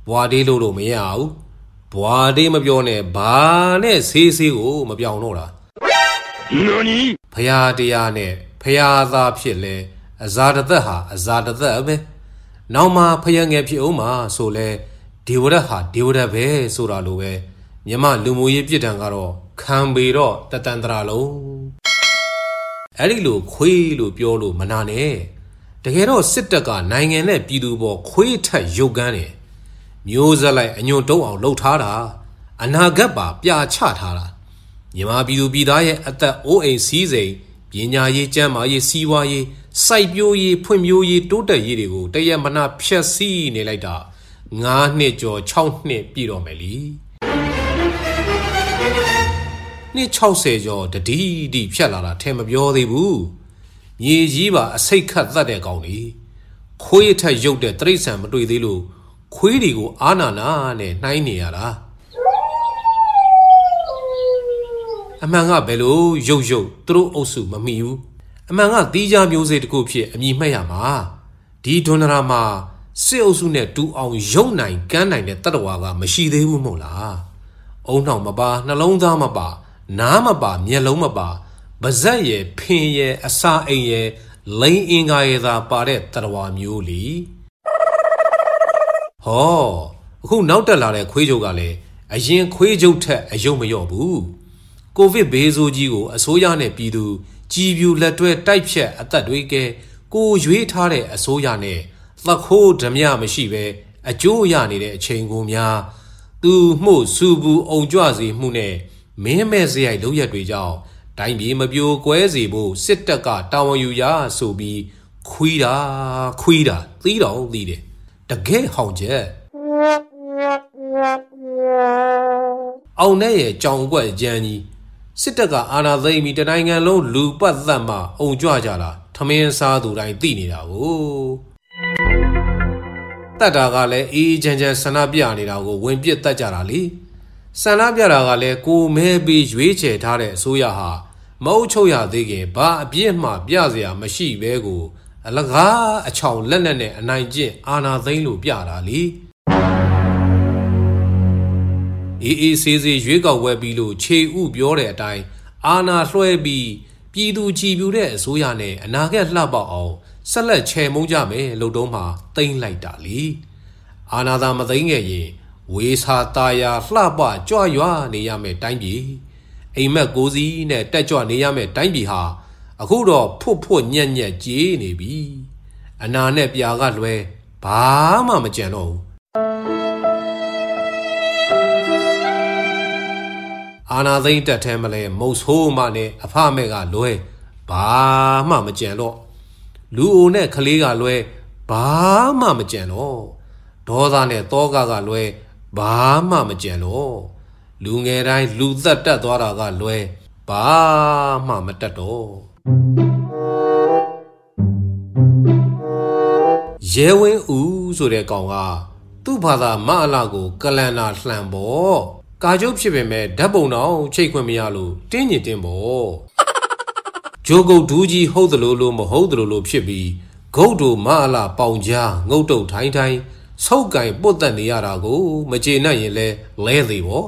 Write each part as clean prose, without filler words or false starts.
ဘွာဒေးလို့မရဘူးဘွာဒေးမပြောနဲ့ဘာနဲ့ဆေးကိုမပြောင်းတော့တာဖရာတရားနဲ့ဖရာသားဖြစ်လဲအဇာတသက်ဟာအဇာတသက်ပဲနောက်မှဖယားငယ်ဖြစ်အောင်မှာဆိုလဲဒေဝရဟာဒေဝရပဲဆိုတာလိုပဲမြမလူမျိုးရေးပြစ်ဒဏ်ကတော့ခံပေတော့တတန်တရာလုံးအဲ့ဒီလိုခွေးလို့ပြောလို့မနာနဲ့တကယ်တော့စစ်တပ်ကနိုင်ငံနဲ့ပြည်သူပေါ်ခွေးထက်ရုပ်ကန်းတယ်မျိုးဆက်လိုက်အညွန့်တုံးအောင်လှုပ်ထားတာအနာဂတ်ပါပြာချထားတာမြန်မာပြည်သူပြည်သားရဲ့အသက်အိုးအိမ်စည်းစိမ်ပညာရေးကျန်းမာရေးစီးပွားရေးစိုက်ပျိုးရေးဖွံ့ဖြိုးရေးတိုးတက်ရေးတွေကိုတရက်မနာဖျက်ဆီးနေလိုက်တာ9နှစ်ကျော်6နှစ်ပြည့်တော့မယ်လीနှစ်60ကျော်တတိတိဖြတ်လာတာထဲမပြောသေးဘူးမြေကြီးပါအစိတ်ခတ်သတ်တဲ့ကောင်ကြီးခွေးထက်ရုပ်တဲ့တိရစ္ဆာန်မတွေ့သေးလို့ခွေးတွေကိုအာနာနာနဲ့နှိုင်းနေရတာအမှန်ကဘယ်လိုရုပ်သူတို့အုပ်စုမမိဘူးအမှန်ကတီးခြားမျိုးစေ့တစ်ခုဖြစ်အမည်မှတ်ရမှာဒီဒွန်ဒရာမှာစစ်အုပ်စုနဲ့တူအောင်ရုံနိုင်ကမ်းနိုင်တဲ့တတဝါကမရှိသေးဘူးမဟုတ်လားအုံနှောင်မပါနှလုံးသားမပါနားမပါမျက်လုံးမပါပါဇက်ရဲ့ဖင်ရဲ့အစာအိမ်ရဲ့လိန်အင်္ဂါရဲ့သာပါတဲ့တတဝါမျိုးလीဟောအခုနောက်တက်လာတဲ့ခွေးချုပ်ကလည်းအရင်ခွေးချုပ်ထက်အယုံမလျော့ဘူးကိုဗစ်ဘေးဆိုးကြီးကိုအစိုးရနဲ့ပြည်သူကြည်ပြူလက်တွဲတိုက်ဖြတ်အသက်တွေကကိုရွေးထားတဲ့အစိုးရနဲ့သခိုးဓမြမရှိပဲအကျိုးရနေတဲ့အချိန်ကိုများသူမှုစူဘူးအုံကြွစေမှုနဲ့မင်းမဲ့စရိုက်လုံးရက်တွေကြောင့်တိုင်းပြည်မပြိုကွဲစေဖို့စစ်တပ်ကတာဝန်ယူရဆိုပြီးခွီးတာသီးတော်သီးတယ်တကယ်ဟောင်ချက်အောင်နဲ့ရဲ့ကြောင်ကွက်ကြမ်းကြီးစစ်တပ်ကအာဏာသိမ်းပြီးတနိုင်ငံလုံးလူပတ်သက်မှအုံကြွကြတာထမင်းစားသူတိုင်းသိနေတာကိုတတ်တာကလည်းအေးချမ်းဆန္ဒပြနေတာကိုဝင်ပစ်တတ်ကြတာလေဆန္ဒပြတာကလည်းကိုမဲပြီးရွေးချယ်ထားတဲ့အစိုးရဟာမအုပ်ချုပ်ရသေးခင်ဘာအပြစ်မှပြစရာမရှိဘဲကိုအလကားအချောင်လက်နက်နဲ့အနိုင်ကျင့်အာဏာသိမ်းလို့ပြတာလေအေးဆေးရွေးကောက်ပွဲပြီးလို့ခြေဥပြောတဲ့အတိုင်းအာဏာလွှဲပြီးပြည်သူကြည်ပြူတဲ့အစိုးရနဲ့အနာဂတ်လှပအောင်ဆက်လက်ချေမှုန်းကြမယ်လို့တော့မှသိမ်းလိုက်တာလေအာဏာသာမသိမ်းခဲ့ရင်ဝေစာတာယာလှပကြွရွာနေရမယ်တိုင်းပြည်အိမ်မက်ကိုစီးနဲ့တက်ကြွနေရမယ်တိုင်းပြည်ဟာအခုတော့ဖွတ်ညက်ကြေးနေပြီအနာနဲ့ပြာကလွဲဘာမှမကြံတော့ဘူးအာနာသိန်းတက်ထဲမလဲမုတ်ဆိုးမနဲ့အဖမဲ့ကလွဲဘာမှမကြံတော့လူအိုနဲ့ကလေးကလွဲဘာမှမကြံတော့ဒေါသနဲ့တောကလွဲဘာမှမကြံတော့လူငယ်တိုင်းလူသက်တက်သွားတာကလွဲဘာမှမတက်တော့ရဲဝင်းဦးဆိုတဲ့ကောင်ကသူ့ဘာသာမအလာကိုကလန်နာလှန်ပေါ့ကာကျုပ်ဖြစ်ပေမဲ့ဓာတ်ပုံတော့ချိတ်ခွင့်မရလို့တင်းညင်တင်းပေါ့ဂျိုကုတ်ဒူးကြီးဟုတ်တယ်လို့မဟုတ်တယ်လို့ဖြစ်ပြီးဂုတ်တို့မအလာပေါင်ကြားငုတ်တုတ်ထိုင်းဆုပ်ကင်ပုတ်တက်နေရတာကိုမကျေနပ်ရင်လဲသေးပေါ့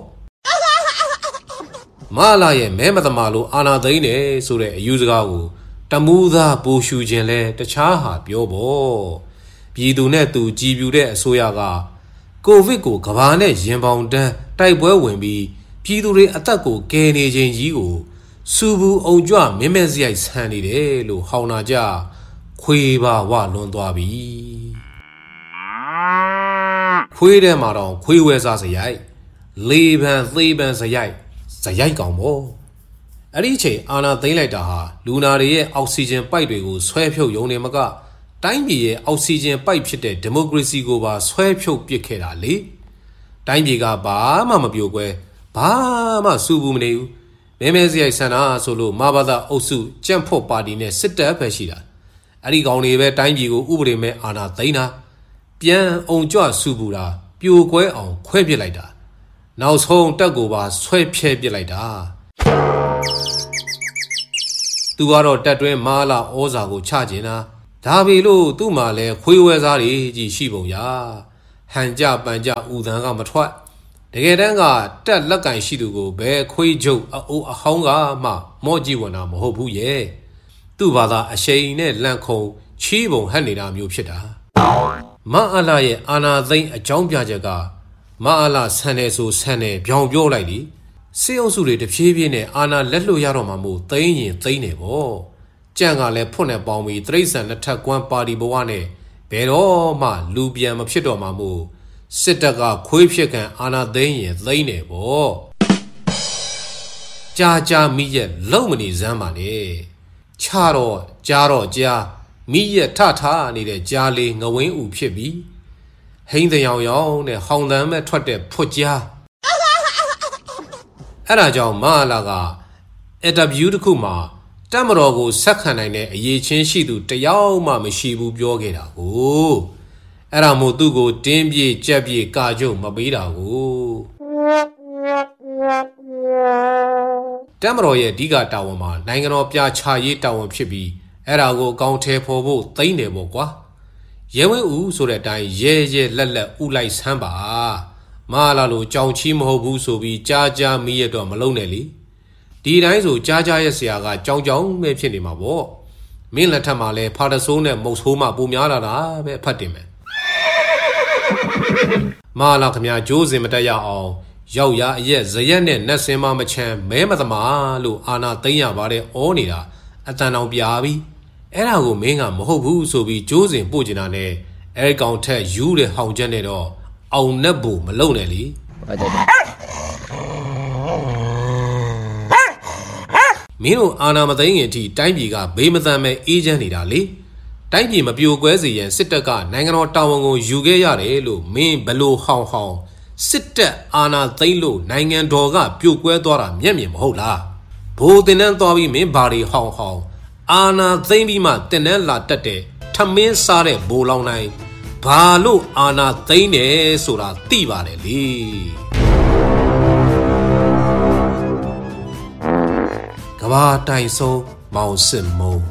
မအလာရဲ့မဲမသမာလို့အာနာသိန်းတယ်ဆိုတဲ့အယူစကားကိုတမူးသားပူရှူခြင်းလဲတခြားဟာပြောပေါ့ပြည်သူနဲ့သူကြည်ပြူတဲ့အစိုးရကကိုဗစ်ကိုကဘာနဲ့ရင်ပေါင်တန်းတိုက်ပွဲဝင်ပြီးပြည်သူတွေအသက်ကိုကယ်နေခြင်းကြီးကိုစူဘူးအုံကြွမင်းမဲ့စရိုက်ဆန်နေတယ်လို့ဟောင်းနာကြခွေးပါဝလွန်သွားပြီခွေးထဲမှာတော့ခွေးဝဲစားစရိုက်လေးပန်သေးပန်စရိုက်ကောင်ပေါ့အဲ့ဒီအချိန်အာနာသိမ့်လိုက်တာဟာလူနာတွေရဲ့အောက်ဆီဂျင်ပိုက်တွေကိုဆွဲဖြုတ်ယုံနေမကတိုင်းပြည်ရဲ့အောက်ဆီဂျင်ပိုက်ဖြစ်တဲ့ဒီမိုကရေစီကိုပါဆွဲဖြုတ်ပစ်ခဲ့တာလေတိုင်းပြည်ကဘာမှမပြိုကွဲဘာမှစူဘူးမနေဘူးမဲစရိုက်ဆန္ဒဆိုလို့မဘာသာအုပ်စုကြံ့ဖို့ပါတီနဲ့စစ်တပ်ပဲရှိတာအဲ့ဒီကောင်တွေပဲတိုင်းပြည်ကိုဥပဒေမဲ့အာဏာသိမ်းတာပြန်အောင်ကြွစူဘူးတာပြိုကွဲအောင်ခွဲပစ်လိုက်တာနောက်ဆုံးတက်ကိုပါဆွဲဖြဲပစ်လိုက်တာသူကတော့တက်တွင်းမာလာဩဇာကိုချကျင်တာဒါပေလို့သူ့မှာလဲခွေးဝဲစားတွေကြီးရှိပုံရဟန်ကြပန်ကြဥသံကမထွက်တကယ်တမ်းကတက်လက်ကန်ရှိသူကိုဘယ်ခွေးချုပ်အိုးအဟောင်းကမှမော့ကြည့်ဝင်တာမဟုတ်ဘူးရဲ့သူ့ဘာသာအရှိန်နဲ့လန့်ခုံချီးပုံဟက်နေတာမျိုးဖြစ်တာမအလာရဲ့အာနာသိန်းအကြောင်းပြချက်ကမအလာဆန်တယ်ဆိုဆန်တယ်ပြောင်ပြောလိုက်လေစေအုပ်စုတွေတဖြည်းဖြည်းနဲ့အာနာလက်လွတ်ရတော့မှမို့သိန်းရင်သိန်းတယ်ပေါ့ကြံ့ကလည်းဖွတ်နဲ့ပေါင်းပြီးတိရစ္ဆာန်လက်ထက်ကွမ်းပါတီဘဝနဲ့ဘယ်တော့မှလူပြန်မဖြစ်တော့မှမို့စစ်တပ်ကခွေးဖြစ်ကန်အာနာသိန်းရင်သိန်းတယ်ပေါ့ကြာမိရဲ့လုံမနေစမ်းပါနဲ့ချတော့ကြားမိရဲ့ထနေတဲ့ကြားလေးငဝင်းဥဖြစ်ပြီးဟိန်းတယောင်ယောင်နဲ့ဟောင်တန်းမဲ့ထွက်တဲ့ဖွတ်ကြားအဲ့ဒါကြောင့်မဟာလာကအင်တာဗျူးတစ်ခုမှာတက်မတော်ကိုဆက်ခံနိုင်တဲ့အရေးချင်းရှိသူတယောက်မှမရှိဘူးပြောခဲ့တာကိုအဲ့ဒါမို့သူ့ကိုတင်းပြေကြက်ပြေကာကျုံမပေးတာကိုတက်မတော်ရဲ့အဓိကတာဝန်မှာနိုင်ငံတော်ပြချရေးတာဝန်ဖြစ်ပြီးအဲ့ဒါကိုအကောင့်ထဲဖော်ဖို့သိမ့်တယ်ပေါ့ကွာရဲဝင်းဦးဆိုတဲ့အတိုင်းရဲလက်ဥလိုက်ဆန်းပါမဟာလာလို့ကြောင်ချီးမဟုတ်ဘူးဆိုပြီးကြားမိရတော့မလုံးနဲ့လေဒီတိုင်းဆိုကြားရဲ့ဆရာကကြောင်ပဲဖြစ်နေမှာပေါ့မင်းလက်ထက်မှာလဲဖာတဆိုးနဲ့မုတ်ဆိုးမှပုံများလာတာပဲအဖတ်တင်မယ်မဟာလာခမကြိုးစင်မတက်ရအောင်ရောက်ရအရက်ဇရက်နဲ့နတ်စင်မမချမ်းမဲမသမားလို့အာနာသိမ့်ရပါတယ်ဩနေတာအတန်အောင်ပြာပြီးအဲ့ဒါကိုမင်းကမဟုတ်ဘူးဆိုပြီးကြိုးစင်ပို့ကျင်တာနဲ့အဲ့ကောင်ထက်ယူတဲ့ဟောင်ချက်နဲ့တော့အောင်နဲ့ဘူမလုံနဲ့လေမင်းတို့အာနာမသိငင်အထိတိုင်းပြည်ကဘေးမသန်မဲ့အေးချမ်းနေတာလေတိုင်းပြည်မပြိုကွဲစေရန်စစ်တပ်ကနိုင်ငံတော်တာဝန်ကိုယူခဲ့ရတယ်လို့မင်းဘလို့ဟောင်စစ်တပ်အာနာသိမ့်လို့နိုင်ငံတော်ကပြိုကွဲသွားတာမျက်မြင်မဟုတ်လားဘိုးတင်တန်းသွားပြီးမင်းဘာတွေဟောင်အာနာသိမ့်ပြီးမှတင်တန်းလာတက်တဲ့ထမင်းစားတဲ့ဘိုးလောင်းတိုင်းဘာလို့အာနာသိမ့်တယ်ဆိုတာသိပါတယ်လေကဘာတိုင်ဆုံးမောင်စစ်မုံ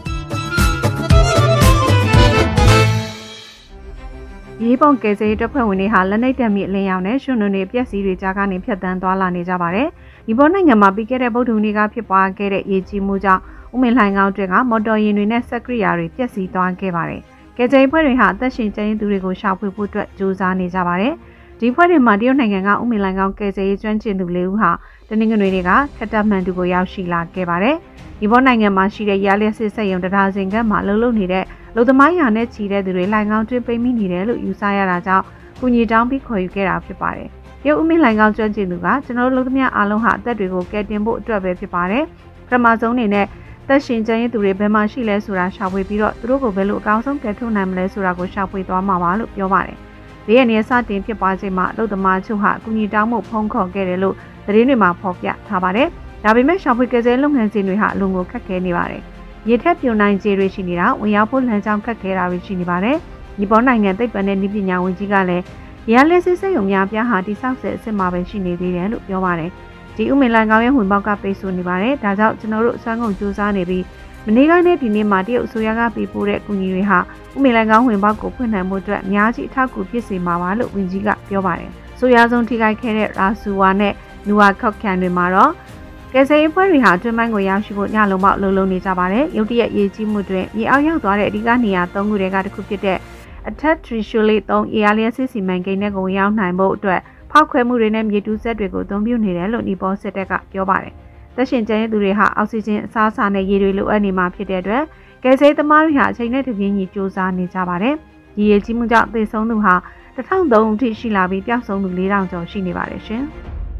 ရေးပုံကယ်ဆယ်ရေးတပ်ဖွဲ့ဝင်တွေဟာလက်နက်တပ်မိအလင်းရောင်နဲ့ရွှွန်နုံတွေပြက်စီးတွေကြားကနေဖြတ်တန်းသွားလာနေကြပါတယ်။ဒီပေါ်နိုင်ငံမှာပြီးခဲ့တဲ့ဗုဒ္ဓဟူးနေ့ကဖြစ်ပွားခဲ့တဲ့ရေကြီးမှုကြောင့်ဦးမင်းလှိုင်ကောင်းတွေကမော်တော်ယာဉ်တွေနဲ့စက်ကိရိယာတွေပျက်စီးသွားခဲ့ပါတယ်။ကယ်ဆယ်ရေးဖွဲ့တွေဟာအသက်ရှင်ကျန်ရစ်သူတွေကိုရှာဖွေဖို့အတွက်ကြိုးစားနေကြပါတယ်။ဒီဖွဲ့တွေမှာတရုတ်နိုင်ငံကဦးမင်းလှိုင်ကောင်းကယ်ဆယ်ရေးကျွမ်းကျင်သူ၄ဦးဟာတနင်္ဂနွေနေ့ကခက်တပ်မှန်တူကိုရောက်ရှိလာခဲ့ပါတယ်။ဒီပေါ်နိုင်ငံမှာရှိတဲ့ရလျက်စစ်စက်ရုံတရားစင်ကမှာလှုပ်နေတဲ့လူသမိုင်းရာနဲ့ချီတဲ့သူတွေလှိုင်ကောင်းတွင်းပိတ်မိနေတယ်လို့ယူဆရတာကြောင့်ကုညီတောင်းပြီးခေါ်ယူခဲ့တာဖြစ်ပါတယ်။တရုတ်ဦးမင်းလှိုင်ကောင်းကျွမ်းကျင်သူကကျွန်တော်တို့လူသမားအားလုံးဟာအသက်တွေကိုကယ်တင်ဖို့အတွက်ပဲဖြစ်ပါတယ်။ပထမဆုံးအနေနဲ့သက်ရှင်ကျန်ရစ်သူတွေဘယ်မှာရှိလဲဆိုတာရှာဖွေပြီးတော့သူတို့ကိုဘယ်လိုအကောင်းဆုံးကယ်ထုတ်နိုင်မလဲဆိုတာကိုရှာဖွေသွားမှာပါလို့ပြောပါတယ်။ဒီရက်နေ့စတင်ဖြစ်ပွားချိန်မှာလူသမားချုပ်ဟာကုညီတောင်းမှုဖုံးခေါ်ခဲ့တယ်လို့သတင်းတွေမှာဖော်ပြထားပါတယ်။ဒါပေမဲ့ရှာဖွေကယ်ဆယ်လုပ်ငန်းစဉ်တွေဟာအလွန်ကိုခက်ခဲနေပါတယ်။ရေထက်ပြိုနိုင်ခြေတွေရှိနေတာဝင်ရောက်ဖို့လမ်းကြောင်းခက်ခဲတာတွေရှိနေပါတယ်။ဒီပေါ်နိုင်ငံသိပ္ပံနဲ့နည်းပညာဝန်ကြီးကလည်းရလက်စစ်စက်ရုံများပြားဟာတိဆောက်ဆဲအစ်စ်မှာပဲရှိနေသေးတယ်လို့ပြောပါတယ်။ဒီဥမင်လိုင်ကောင်းရဲ့ဝင်ပေါက်ကပိတ်ဆို့နေပါတယ်။ဒါကြောင့်ကျွန်တော်တို့အစွမ်းကုန်ကြိုးစားနေပြီးမနေ့ကနဲ့ဒီနေ့မှာတရုတ်အစိုးရကပေးပို့တဲ့ကူညီတွေဟာဥမင်လိုင်ကောင်းဝင်ပေါက်ကိုဖွင့်နိုင်မှုအတွက်အများကြီးအထောက်အကူဖြစ်စေမှာပါလို့ဝန်ကြီးကပြောပါတယ်။ဆိုရဆုံးထိခိုက်ခဲ့တဲ့ရာဆူဝါနဲ့နူဝါခောက်ကန်တွေမှာတော့ကယ်ဆယ်ရေးဖွဲ့တွေဟာတွင်းပိုင်းကိုရောက်ရှိဖို့ညလုံးပေါက်လှုပ်နေကြပါတယ်။ရုတ်တရက်ရေးကြီးမှုတွင်မြေအောက်ရောက်သွားတဲ့အဓိကနေရာ၃ခုတွေကတစ်ခုဖြစ်တဲ့အထက်ထရီရှိုလီ3အေယာလျက်စစ်စီမံကိန်းနဲ့ကိုဝင်ရောက်နိုင်ဖို့အတွက်ဖောက်ခွဲမှုတွေနဲ့မြေတူးဆက်တွေကိုအသုံးပြုနေတယ်လို့နီပေါ်စစ်တပ်ကပြောပါတယ်။သက်ရှင်ကျန်တဲ့သူတွေဟာအောက်ဆီဂျင်အစားအစာနဲ့ရေတွေလိုအပ်နေမှာဖြစ်တဲ့အတွက်ကယ်ဆယ်သမားတွေဟာအချိန်နဲ့တပြေးညီစူးစမ်းနေကြပါတယ်။ဒီရေးကြီးမှုကြောင့်သေဆုံးသူဟာ1003အထိရှိလာပြီးပျောက်ဆုံးသူ4000ကျော်ရှိနေပါတယ်ရှင်။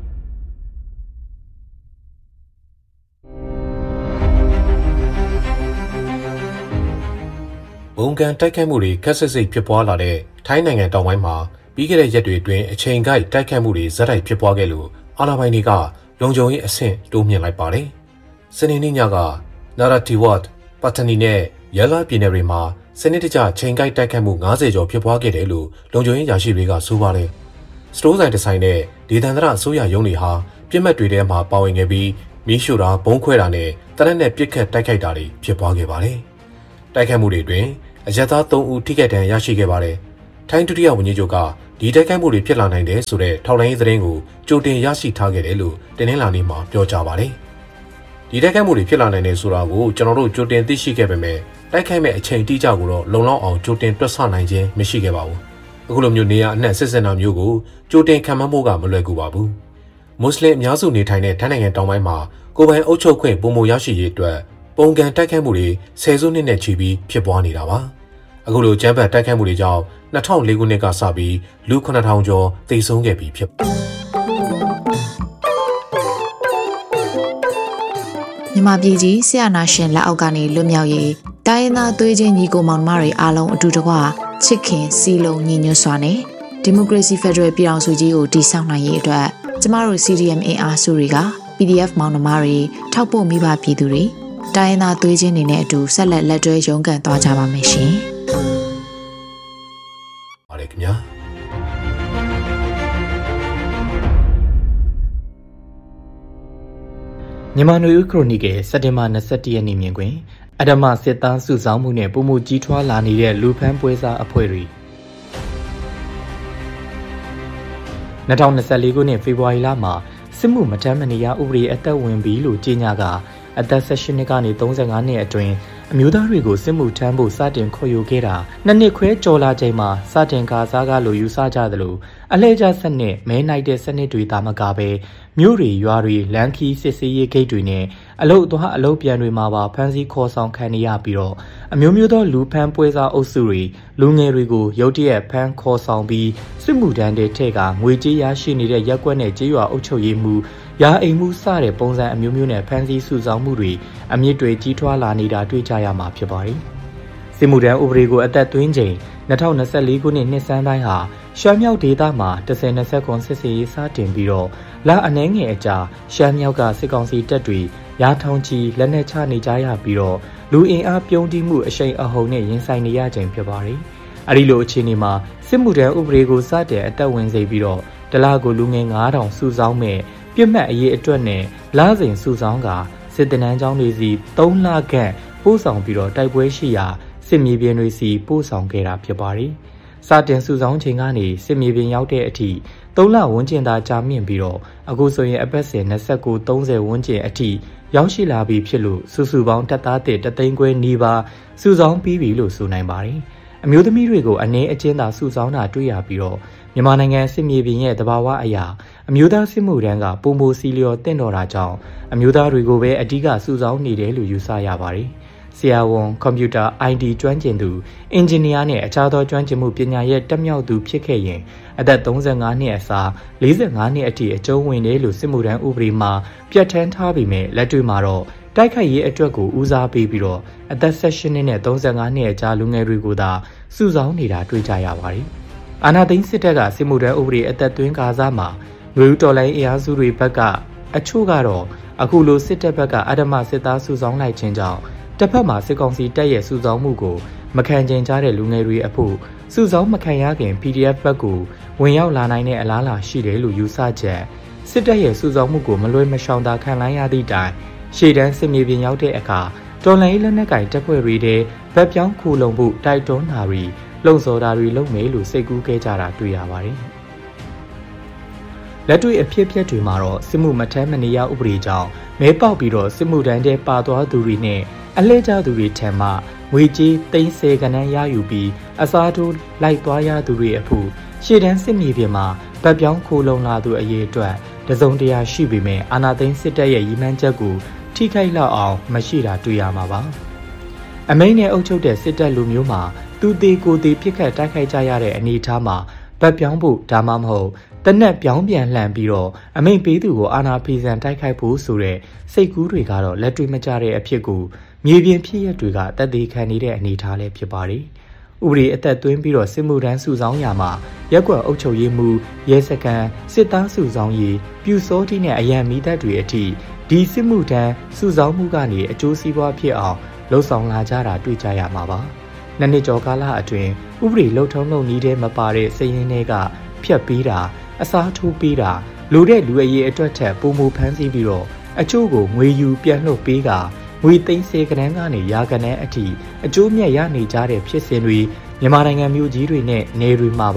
ဘုံကန်တိုက်ခိုက်မှုတွေခက်ဆစ်စိတ်ဖြစ်ပွားလာတဲ့ထိုင်းနိုင်ငံတောင်ပိုင်းမှာပြီးခဲ့တဲ့ရက်တွေအတွင်းအချိန်ကိုက်တိုက်ခိုက်မှုတွေဇက်တိုက်ဖြစ်ပွားခဲ့လို့အာဏာပိုင်တွေကလုံခြုံရေးအဆင့်တိုးမြင့်လိုက်ပါတယ်။စနေနေ့ညကနာရာတီဝတ်ပတ်တနီနဲ့ရဲလာပြည်နယ်တွေမှာစနစ်တကျချိန်ကိုက်တိုက်ခိုက်မှု90ကျော်ဖြစ်ပွားခဲ့တယ်လို့လုံခြုံရေးရာရှိတွေကဆိုပါတယ်။စတိုးဆိုင်တစ်ဆိုင်နဲ့ဒေသန္တရအစိုးရရုံးတွေဟာပြစ်မှတ်တွေထဲမှာပါဝင်ခဲ့ပြီးမီးရှို့တာဘုံခွဲတာနဲ့တနက်နဲ့ပစ်ခတ်တိုက်ခိုက်တာတွေဖြစ်ပွားခဲ့ပါတယ်။တိုက်ခိုက်မှုတွေအတွင်းအရက်သား3ဦးထိခိုက်ဒဏ်ရာရရှိခဲ့ပါတယ်။ထိုင်းဒုတိယဝန်ကြီးချုပ်ကဒီတိုက်ခိုက်မှုတွေဖြစ်လာနိုင်တယ်ဆိုတဲ့ထောက်လှမ်းရေးသတင်းကိုကြိုတင်ရရှိထားခဲ့တယ်လို့တင်းနှင်းလာနေမှာပြောကြားပါတယ်။ဒီတိုက်ခိုက်မှုတွေဖြစ်လာနိုင်တယ်ဆိုတာကိုကျွန်တော်တို့ကြိုတင်သိရှိခဲ့ပေမဲ့တိုက်ခိုက်မဲ့အချိန်တိကျကိုတော့လုံလောက်အောင်ကြိုတင်တွက်ဆနိုင်ခြင်းမရှိခဲ့ပါဘူး။အခုလိုမျိုးနေရာအနှံ့စစ်စင်တာမျိုးကိုကြိုတင်ခံမှန်းဖို့ကမလွယ်ကူပါဘူး။မွတ်စလင်အများစုနေထိုင်တဲ့ထိုင်းနိုင်ငံတောင်ပိုင်းမှာကိုယ်ပိုင်အုပ်ချုပ်ခွင့်ပုံမရရှိရေးအတွက်ပုံကန်တိုက်ခိုက်မှုတွေဆယ်စုနှစ်နဲ့ချီပြီးဖြစ်ပွားနေတာပါ။အခုလိုကျန်းဖတ်တိုက်ခိုက်မှုတွေကြောင့်2004ခုနှစ်ကစပြီးလူ9000ကျော်သေဆုံးခဲ့ပြီးဖြစ်မြန်မာပြည်ကြီးဆရာနာရှင်လက်အောက်ကနေလွတ်မြောက်ရေးတိုင်းရင်းသားသွေးချင်းညီကိုမောင်နှမတွေအားလုံးအတူတကွချစ်ခင်စီလုံးညီညွတ်စွာနဲ့ဒီမိုကရေစီဖက်ဒရယ်ပြည်ထောင်စုကြီးကိုတည်ဆောက်နိုင်ရေးအတွက်ကျမတို့ CDM အင်အားစုတွေက PDF မောင်နှမတွေထောက်ပို့မိဘပြည်သူတွေတိုင်းရင်းသားသွေးချင်းတွေနဲ့အတူဆက်လက်တွဲရုန်းကန်သွားကြပါမယ်ရှင်။ပါတယ်ခင်ဗျာ။မြန်မာနွေဦးခရိုနီကယ်စက်တင်ဘာ21ရက်နေ့မြင်ကွင်းအဓမ္မစစ်သားစုဆောင်းမှုနဲ့ပုံမှုကြီးထွားလာနေတဲ့လူဖမ်းပွဲစားအဖွဲ့တွေ2024ခုနှစ်ဖေဖော်ဝါရီလမှာစစ်မှုမထမ်းမနေရဥပဒေအသက်ဝင်ပြီလို့ကြေညာကအသက်18နှစ်ကနေ35နှစ်အတွင်းအမျိုးသားတွေကိုစစ်မှုထမ်းဖို့စတင်ခေါ်ယူခဲ့တာနှစ်နှစ်ခွဲကျော်လာချိန်မှာစတင်ကာစားကားလိုယူဆကြသလိုအလှည့်ကျစနစ်မဲနိုင်တဲ့စနစ်တွေသာမကပဲမြို့တွေရွာတွေလမ်းခီးစစ်ဆေးရေးဂိတ်တွေနဲ့အလုတ်သွားအလုတ်ပြန်တွေမှာပါဖမ်းဆီးခေါ်ဆောင်ခံနေရပြီးတော့အမျိုးမျိုးသောလူဖမ်းပွဲစားအုပ်စုတွေလူငယ်တွေကိုရုတ်တရက်ဖမ်းခေါ်ဆောင်ပြီးစစ်မှုထမ်းတဲ့ထဲကငွေကြေးရရှိနေတဲ့ရက်ကွက်နဲ့ကြေးရွာအုပ်ချုပ်ရေးမှုရာအိမ်မှုစတဲ့ပုံစံအမျိုးမျိုးနဲ့ဖမ်းဆီးစုဆောင်းမှုတွေအမြင့်တွေကြီးထွားလာနေတာတွေ့ကြရမှာဖြစ်ပါတယ်။စစ်မှုထမ်းဥပဒေကိုအသက်သွင်းချိန်2024ခုနှစ်နှစ်ဆန်းပိုင်းဟာရှမ်းမြောက်ဒေသမှာ10-20ခွန်စစ်စေးရေးစတင်ပြီးတော့လအနှဲငယ်အကြာရှမ်းမြောက်ကစစ်ကောင်စီတပ်တွေရာထောင်ချီလက်နက်ချနေကြရပြီးတော့လူအင်အားပြုံးတိမှုအရှိန်အဟုန်နဲ့ရင်ဆိုင်နေရချိန်ဖြစ်ပါတယ်။အဲဒီလိုအခြေအနေမှာစစ်မှုထမ်းဥပဒေကိုစတင်အသက်ဝင်စေပြီးတော့တလားကိုလူငယ်9000စုဆောင်းမဲ့ပြစ်မှတ်အရေးအတွက်နဲ့လစဉ်စုဆောင်းကစစ်တပ်နှန်းကျောင်းတွေစီ3လခန့်ပို့ဆောင်ပြီးတော့တိုက်ပွဲရှိရာစစ်မြေပြင်တွေစီပို့ဆောင်ခဲ့တာဖြစ်ပါတယ်။စတင်စုဆောင်းချိန်ကနေစစ်မြေပြင်ရောက်တဲ့အထိ3လဝန်းကျင်သာကြာမြင့်ပြီးတော့အခုဆိုရင်အပတ်စဉ်29-30ဝန်းကျင်အထိရောက်ရှိလာပြီဖြစ်လို့စုစုပေါင်းတပ်သားတစ်သိန်းခွဲနီးပါးစုဆောင်းပြီးပြီလို့ဆိုနိုင်ပါတယ်။အမျိုးသမီးတွေကိုအနည်းအကျဉ်းသာစုဆောင်းတာတွေ့ရပြီးတော့မြန်မာနိုင်ငံစစ်မြေပြင်ရဲ့သဘာဝအရာအမျိုးသားစစ်မှုထမ်းကပုံမိုစီလျော်တင့်တော်တာကြောင့်အမျိုးသားတွေကိုပဲအဓိကစုဆောင်းနေတယ်လို့ယူဆရပါတယ်။ဆရာဝန်ကွန်ပျူတာ IT ကျွမ်းကျင်သူအင်ဂျင်နီယာနဲ့အခြားသောကျွမ်းကျင်မှုပညာရဲ့တက်မြောက်သူဖြစ်ခဲ့ရင်အသက်35နှစ်အစား45နှစ်အထိအကျုံးဝင်တယ်လို့စစ်မှုထမ်းဥပဒေမှာပြဋ္ဌာန်းထားပေမဲ့လက်တွေ့မှာတော့တိုက်ခိုက်ရေးအတွက်ကိုဦးစားပေးပြီးတော့အသက်18နှစ်နဲ့35နှစ်အကြားလူငယ်တွေကိုသာစုဆောင်းနေတာတွေ့ကြရပါတယ်။အာဏာသိမ်းစစ်တပ်ကစစ်မှုထမ်းဥပဒေအသက်သွင်းကာစားမှာနွေဦးတော်လိုင်းအင်အားစုတွေဘက်ကအချို့ကတော့အခုလိုစစ်တပ်ဘက်ကအဓမ္မစစ်သားစုဆောင်းလိုက်ခြင်းကြောင့်တစ်ဖက်မှာစစ်ကောင်စီတပ်ရဲ့စုဆောင်းမှုကိုမခံကျင်ကြတဲ့လူငယ်တွေအဖို့စုဆောင်းမခံရခင် PDF ဘက်ကိုဝင်ရောက်လာနိုင်တဲ့အလားအလာရှိတယ်လို့ယူဆချက်စစ်တပ်ရဲ့စုဆောင်းမှုကိုမလွဲမရှောင်သာခံလိုက်ရသည့်တိုင်ရှေ့တန်းစစ်မြေပြင်ရောက်တဲ့အခါတော်လှန်ရေးလက်နက်ကင်တပ်ဖွဲ့တွေတဲ့ဗတ်ပြောင်းခိုလုံမှုတိုက်တွန်းတာတွေလှုံ့ဆော်တာတွေလုပ်မယ်လို့စိတ်ကူးခဲ့ကြတာတွေ့ရပါတယ်။လက်တွေ့အဖြစ်အပျက်တွေမှာတော့စစ်မှုမထမ်းမနေရဥပဒေကြောင့်မဲပေါက်ပြီးတော့စစ်မှုထမ်းတဲ့ပါသွားသူတွေနဲ့အလှည့်ကျသူတွေထံမှငွေကြေး30ခန်းရယူပြီးအစားထိုးလိုက်သွားရသူတွေအဖို့ရှေ့တန်းစစ်မြေပြင်မှာဗတ်ပြောင်းခိုလုံလာသူအရေးအတွက်တစုံတရာရှိပေမဲ့အာဏာသိမ်းစစ်တပ်ရဲ့ရည်မှန်းချက်ကိုထိခိုက်လောက်အောင်မရှိတာတွေ့ရမှာပါ။အမိန့်နဲ့အုပ်ချုပ်တဲ့စစ်တပ်လူမျိုးမှာသူသေးကိုသေးပြစ်ခတ်တိုက်ခိုက်ကြရတဲ့အနေအထားမှာဗတ်ပြောင်းဖို့ဒါမှမဟုတ်တနက်ပြောင်းပြန်လှန်ပြီးတော့အမိန့်ပေးသူကိုအာဏာဖီဆန်တိုက်ခိုက်ဖို့ဆိုတဲ့စိတ်ကူးတွေကတော့လက်တွေ့မကျတဲ့အဖြစ်ကိုမြေပြင်ဖြစ်ရပ်တွေကတက်သေးခံနေတဲ့အနေအထားလည်းဖြစ်ပါတယ်။ဥပဒေအသက်သွင်းပြီးတော့စစ်မှုထမ်းစုဆောင်းရာမှာရက်ကွက်အုပ်ချုပ်ရေးမှုရဲစခန်းစစ်သားစုဆောင်းရေးပြူစောတိနဲ့အရန်မီတပ်တွေအထိဒီစစ်မှုထမ်းစုဆောင်းမှုကနေအကျိုးစီးပွားဖြစ်အောင်လှုံ့ဆော်လာကြတာတွေ့ကြရမှာပါ။နှစ်နှစ်ကျော်ကာလအတွင်းဥပဒေလှုပ်ထုံးလုပ်နည်းတဲ့မပါတဲ့စည်ရင်းတွေကဖြတ်ပြီးတာအစားထိုးပေးတာလူတဲ့လူအရေးအတွက်ထက်ပုံမူဖမ်းဆီးပြီးတော့အချို့ကိုငွေယူပြန်လှုပ်ပေးကငွေ30ကနန်းကနေရာကနန်းအထိအကျိုးမြတ်ရနေကြတဲ့ဖြစ်စဉ်တွေမြန်မာနိုင်ငံမြို့ကြီးတွေနဲ့နယ်တွေမှာပါ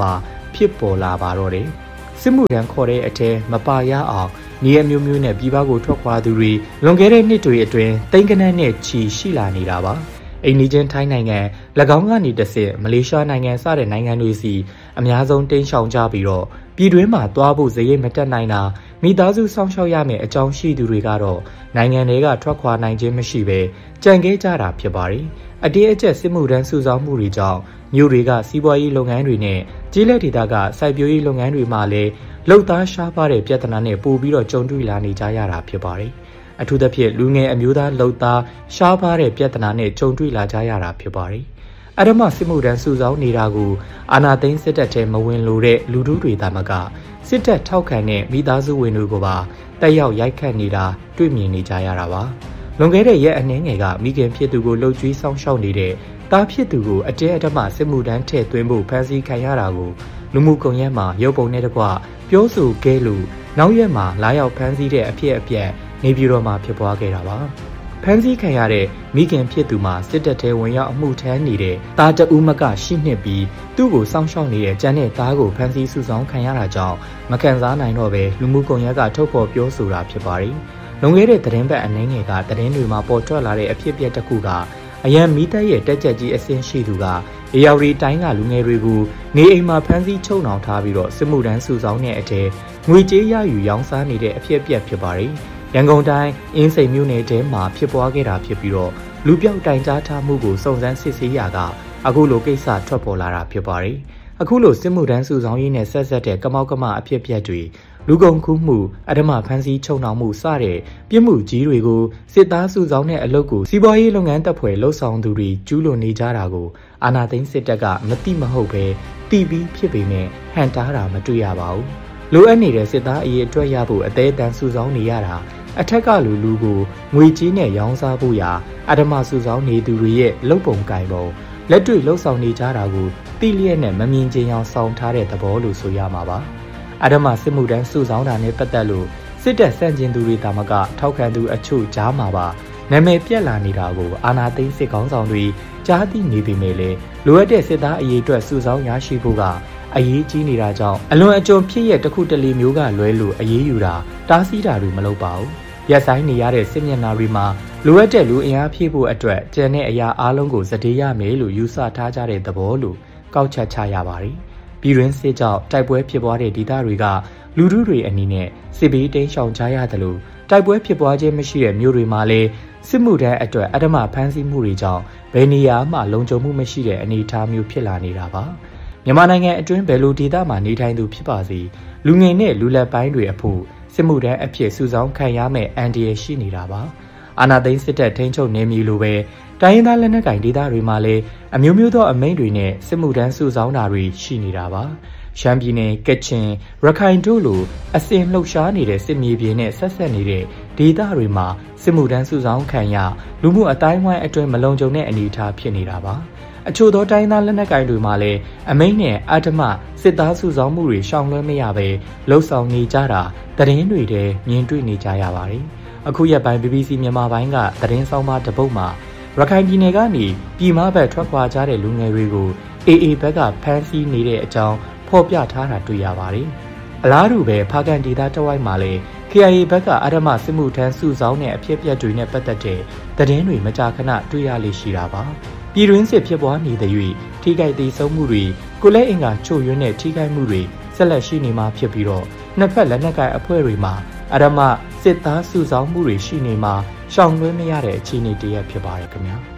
ဖြစ်ပေါ်လာပါတော့တယ်စစ်မှုထမ်းခေါ်တဲ့အထက်မပါရအောင်နေအမျိုးမျိုးနဲ့ပြည်ပကိုထွက်ခွာသူတွေလွန်ခဲ့တဲ့နှစ်တွေအတွင်းတိမ်ကနန်းနဲ့ချီရှိလာနေတာပါအိန္ဒိချင်းထိုင်းနိုင်ငံ၎င်းကနေတဆင့်မလေးရှားနိုင်ငံစတဲ့နိုင်ငံတွေစီအများဆုံးတိမ်းရှောင်ကြပြီးတော့ပြည်တွင်းမှာသွားဖို့ဇယိတ်မတက်နိုင်တာမိသားစုစောင့်ရှောက်ရမယ့်အကြောင်းရှိသူတွေကတော့နိုင်ငံတွေကထွက်ခွာနိုင်ခြင်းမရှိဘဲကြံခဲ့ကြတာဖြစ်ပါတယ်အတေးအကျက်စစ်မှုထမ်းစုဆောင်းမှုတွေကြောင့်မြို့တွေကစီးပွားရေးလုပ်ငန်းတွေနဲ့ကျေးလက်ဒေသကစိုက်ပျိုးရေးလုပ်ငန်းတွေမှာလည်းလုံသားရှားပါတဲ့ပြဿနာနဲ့ပို့ပြီးတော့ကြုံတွေ့လာနေကြရတာဖြစ်ပါတယ်အထူးသဖြင့်လူငယ်အမျိုးသားလုံသားရှားပါတဲ့ပြဿနာနဲ့ကြုံတွေ့လာကြရတာဖြစ်ပါတယ်အဓမ္မစစ်မှုထမ်းစုဆောင်းနေတာကိုအာဏာသိမ်းစစ်တပ်ထဲမဝင်လိုတဲ့လူထုတွေသာမကစစ်တပ်ထောက်ခံတဲ့မိသားစုဝင်တွေကိုပါတက်ရောက်ရိုက်ခတ်နေတာတွေ့မြင်နေကြရတာပါလွန်ခဲ့တဲ့ရက်အနည်းငယ်ကမိခင်ဖြစ်သူကိုလှုပ်ကြွေးဆောင်ရှောက်နေတဲ့တားဖြစ်သူကိုအတဲအဓမ္မစစ်မှုထမ်းထည့်သွင်းဖို့ဖန်ဆီးခံရတာကိုလူမှုကွန်ရက်မှာရုပ်ပုံနဲ့တကွပြောဆိုခဲ့လို့နောက်ရက်မှာလာရောက်ဖန်ဆီးတဲ့အဖြစ်အပျက်နေပြည်တော်မှာဖြစ်ပွားခဲ့တာပါဖန်ဆီးခံရတဲ့မိခင်ဖြစ်သူမှာစစ်တပ်ထဲဝင်ရောက်အမှုထမ်းနေတဲ့တားတဦးမကရှိနှစ်ပြီးသူ့ကိုစောင့်ရှောက်နေတဲ့ကျန်တဲ့သားကိုဖန်ဆီးစုဆောင်ခံရတာကြောင့်မကန်စားနိုင်တော့ပဲလူမှုကွန်ရက်ကထုတ်ဖော်ပြောဆိုတာဖြစ်ပါတယ်။လွန်ခဲ့တဲ့သတင်းပတ်အနည်းငယ်ကသတင်းတွေမှာပေါ်ထွက်လာတဲ့အဖြစ်အပျက်တစ်ခုကအရန်မီးတပ်ရဲ့တက်ကြက်ကြီးအဆင့်ရှိသူကအေယာဝတီတိုင်းကလူငယ်တွေကိုနေအိမ်မှာဖမ်းဆီးချုပ်နှောင်ထားပြီးတော့စစ်မှုထမ်းစုဆောင်တဲ့အထက်ငွေကြေးရယူရောင်းစားနေတဲ့အဖြစ်အပျက်ဖြစ်ပါတယ်။ရန်ကုန်တိုင်းအင်းစိန်မြို့နယ်ထဲမှာဖြစ်ပွားခဲ့တာဖြစ်ပြီးတော့လူပြောက်တိုင်ကြားထားမှုကိုစုံစမ်းစစ်ဆေးရာကအခုလိုကိစ္စထွက်ပေါ်လာတာဖြစ်ပါတယ်။အခုလိုစစ်မှုထမ်းစုဆောင်ရေးနဲ့ဆက်ဆက်တဲ့ကမောက်ကမအဖြစ်အပျက်တွေလူကုန်ကူးမှုအဓမ္မဖမ်းဆီးချုပ်နှောင်မှုစတဲ့ပြစ်မှုကြီးတွေကိုစစ်သားစုဆောင်တဲ့အလုပ်ကိုစီးပွားရေးလုပ်ငန်းတပ်ဖွဲ့လှုပ်ဆောင်သူတွေကျူးလွန်နေကြတာကိုအာဏာသိမ်းစစ်တပ်ကမတိမဟုတ်ပဲတီးပြီးဖြစ်ပေမဲ့ဟန်တားတာမတွေ့ရပါဘူး။လိုအပ်နေတဲ့စစ်သားအရေးအတွက်ရဖို့အသေးအတန်စုဆောင်နေရတာအထက်ကလူကိုငွေကြေးနဲ့ရောင်းစားဖို့ရာအဓမ္မစုဆောင်နေသူတွေရဲ့လုပ်ပုံကိုင်ပုံလက်တွေ့လှုပ်ဆောင်နေကြတာကိုတိလျက်နဲ့မမြင်ချင်အောင်ဆောင်ထားတဲ့သဘောလို့ဆိုရမှာပါအဓမ္မစစ်မှုထမ်းစုဆောင်တာနဲ့ပတ်သက်လို့စစ်တပ်စန့်ကျင်သူတွေတာမကထောက်ခံသူအချို့ကြားမှာပါနာမည်ပြက်လာနေတာကိုအာဏာသိမ်းစစ်ကောင်းဆောင်တွေကြားသိနေပေမဲ့လည်းလိုအပ်တဲ့စစ်သားအရေးအတွက်စုဆောင်ရရှိဖို့ကအရေးကြီးနေတာကြောင့်အလွန်အကျွံဖြစ်ရတစ်ခုတလေမျိုးကလွဲလို့အရေးယူတာတားဆီးတာတွေမလုပ်ပါဘူးရက်ဆိုင်နေရတဲ့စစ်မျက်နှာတွေမှာလိုအပ်တဲ့လူအင်အားဖြည့်ဖို့အတွက်ကျန်တဲ့အရာအလုံးကိုစတေးရမယ်လို့ယူဆထားကြတဲ့သဘောလို့ကောက်ချက်ချရပါတယ်ပြည်တွင်းစစ်ကြောင့်တိုက်ပွဲဖြစ်ပွားတဲ့ဒေသတွေကလူထုတွေအနေနဲ့စစ်ဘေးတိမ်းရှောင်ကြရတယ်လို့တိုက်ပွဲဖြစ်ပွားခြင်းမရှိတဲ့မြို့တွေမှာလည်းစစ်မှုထမ်းအတွက်အဓမ္မဖမ်းဆီးမှုတွေကြောင့်ဘယ်နေရာမှလုံခြုံမှုမရှိတဲ့အနေအထားမျိုးဖြစ်လာနေတာပါမြန်မာနိုင်ငံအတွင်းဘယ်လိုဒေသမှာနေထိုင်သူဖြစ်ပါစေလူငယ်နဲ့လူလက်ပိုင်းတွေအဖို့စစ်မှုထမ်းအဖြစ်စုဆောင်ခံရမယ့်အန်ဒီရရှိနေတာပါအာဏာသိမ်းစစ်တပ်ထိန်းချုပ်နေမည်လိုပဲတိုင်းရင်းသားလက်နက်ကိုင်ဒေသတွေမှာလည်းအမျိုးမျိုးသောအမိန့်တွေနဲ့စစ်မှုထမ်းစုဆောင်တာတွေရှိနေတာပါရှမ်းပြည်နယ်ကချင်ရခိုင်တို့လိုအစဉ်လှုပ်ရှားနေတဲ့စစ်မြေပြင်နဲ့ဆက်ဆက်နေတဲ့ဒေသတွေမှာစစ်မှုထမ်းစုဆောင်ခံရလူမှုအတိုင်းဝိုင်းအတွင်းမလုံခြုံတဲ့အနေအထားဖြစ်နေတာပါအချို့သောတိုင်းသားလက်နက်ကိုင်တွေမှာလည်းအမိန့်နဲ့အဓမ္မစစ်သားစုဆောင်မှုတွေရှောင်လွှဲမရပဲလှုပ်ဆောင်နေကြတာသတင်းတွေထဲမြင်တွေ့နေကြရပါတယ်အခုရက်ပိုင်း BBC မြန်မာပိုင်းကသတင်းဆောင်မတစ်ပုဒ်မှာရခိုင်ပြည်နယ်ကနေပြည်မဘက်ထွက်ခွာကြတဲ့လူငယ်တွေကို AA ဘက်ကဖမ်းဆီးနေတဲ့အကြောင်းဖော်ပြထားတာတွေ့ရပါတယ်။အလားတူပဲဖားကန်ဒေသတဝိုက်မှာလည်း KIA ဘက်ကအဓမ္မစစ်မှုထမ်းစုဆောင်းတဲ့အဖြစ်အပျက်တွေနဲ့ပတ်သက်တဲ့သတင်းတွေမကြာခဏတွေ့ရလေရှိတာပါ။ပြည်တွင်းစစ်ဖြစ်ပွားနေတဲ့၍ထိခိုက်ဒေဆုံးမှုတွေကိုလည်းအင်္ဂါချို့ယွင်းတဲ့ထိခိုက်မှုတွေဆက်လက်ရှိနေမှာဖြစ်ပြီးတော့နှစ်ဖက်လက်နက်ကိုင်အဖွဲ့တွေမှာအဓမ္မစစ်သားစုဆောင်းမှုတွေရှိနေမှာရှောင်လွှဲမရတဲ့အခြေအနေတရက်ဖြစ်ပါတယ်ခင်ဗျာ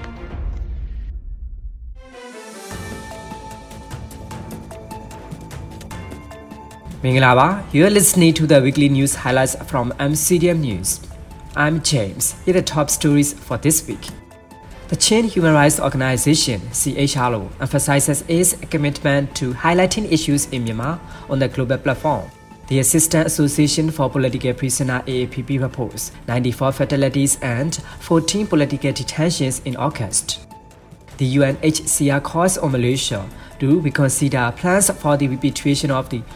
မင်္ဂလာပါ You are listening to the weekly news highlights from MCDM News. I'm James. Here are the top stories for this week. The Chin Human Rights Organization (CHRO) emphasizes its commitment to highlighting issues in Myanmar on the global platform. The Assistant Association for Political Prisoners (AAPP) reports 94 fatalities and 14 political detentions in August. The UNHCR calls on Malaysia to reconsider plans for the repatriation of the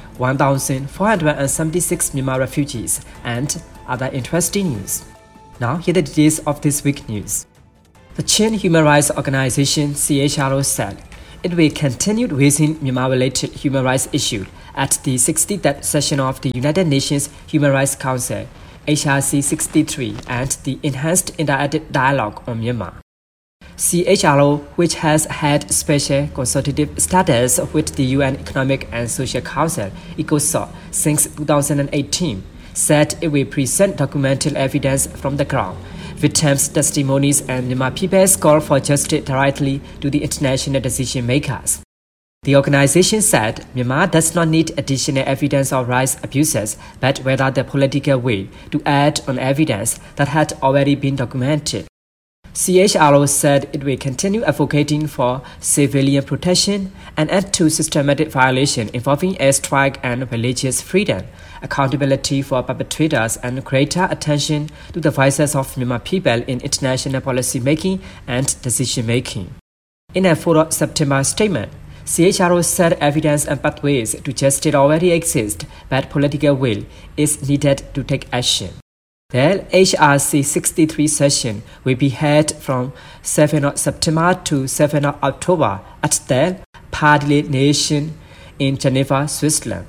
1,476 Myanmar refugees and other interesting news. Now, here are the details of this week's news. The Chin Human Rights Organization (CHRO) said it will continue raising Myanmar-related human rights issues at the 63rd session of the United Nations Human Rights Council, HRC 63, and the Enhanced Interactive Dialogue on Myanmar. CHRO, which has had special consultative status with the UN Economic and Social Council, ECOSOC, since 2018, said it will present documental evidence from the ground, victims' testimonies, and Myanmar people's call for justice directly to the international decision makers. The organization said Myanmar does not need additional evidence of rights abuses, but rather the political will to add on evidence that had already been documented. CHRO said it will continue advocating for civilian protection, an end to systematic violation involving airstrike and religious freedom, accountability for perpetrators, and greater attention to the voices of Myanmar people in international policy making and decision making. In a 4 September statement, CHRO said evidence and pathways to justice already exist, but political will is needed to take action. The HRC 63 session will be held from 7 September to 7 October at the Party Nation in Geneva, Switzerland.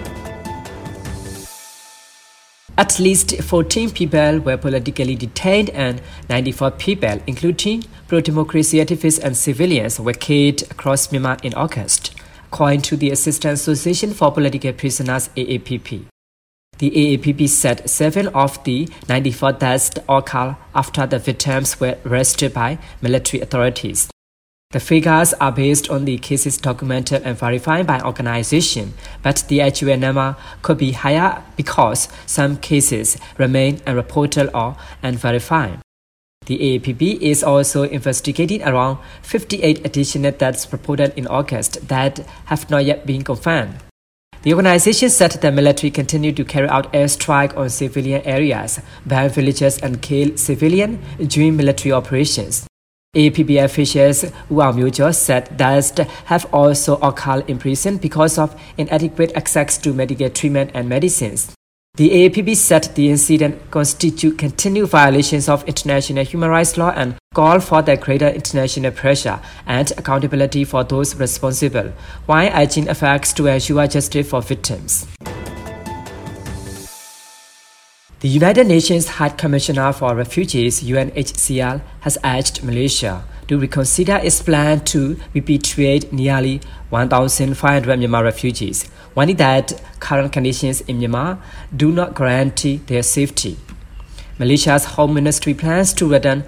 At least 14 people were politically detained and 94 people, including pro-democracy activists and civilians, were killed across Myanmar in August, according to the Assistance Association for Political Prisoners AAPP. The AAPP said 7 of the 94 deaths occurred after the victims were arrested by military authorities. The figures are based on the cases documented and verified by organization, but the actual number could be higher because some cases remain unreported or unverified. The AAPP is also investigating around 58 additional deaths reported in August that have not yet been confirmed. The organization said the military continued to carry out airstrike on civilian areas, ban villages, and kill civilians during military operations. AAPP officials Wang Myojo said deaths have also occurred in prison because of inadequate access to medical treatment and medicines. The AAPP said the incident constitute continued violations of international human rights law and called for the greater international pressure and accountability for those responsible, while urging efforts to ensure justice for victims. The United Nations High Commissioner for Refugees (UNHCR) has urged Malaysia to reconsider its plan to repatriate nearly 1,500 Myanmar refugees, warning that current conditions in Myanmar do not guarantee their safety. Malaysia's Home Ministry plans to return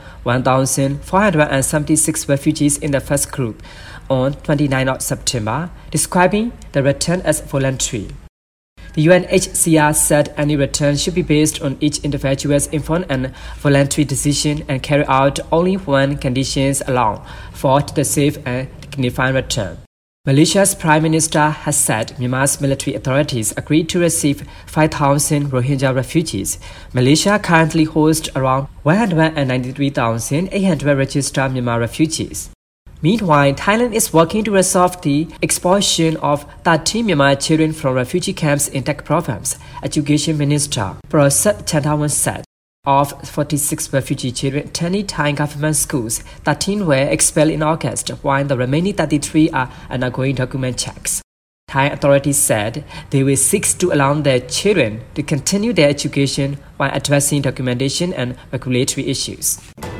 1,476 refugees in the first group on 29 September, describing the return as voluntary. The UNHCR said any return should be based on each individual's informed and voluntary decision and carried out only when conditions allow for the safe and dignified return. Malaysia's Prime Minister has said Myanmar's military authorities agreed to receive 5,000 Rohingya refugees. Malaysia currently hosts around 193,800 registered Myanmar refugees. Meanwhile, Thailand is working to resolve the expulsion of 13 Myanmar children from refugee camps in Tak Province, Education Minister Prasad Chantawan said. Of 46 refugee children attending Thai government schools, 13 were expelled in August, while the remaining 33 are undergoing document checks. Thai authorities said they will seek to allow their children to continue their education while addressing documentation and regulatory issues.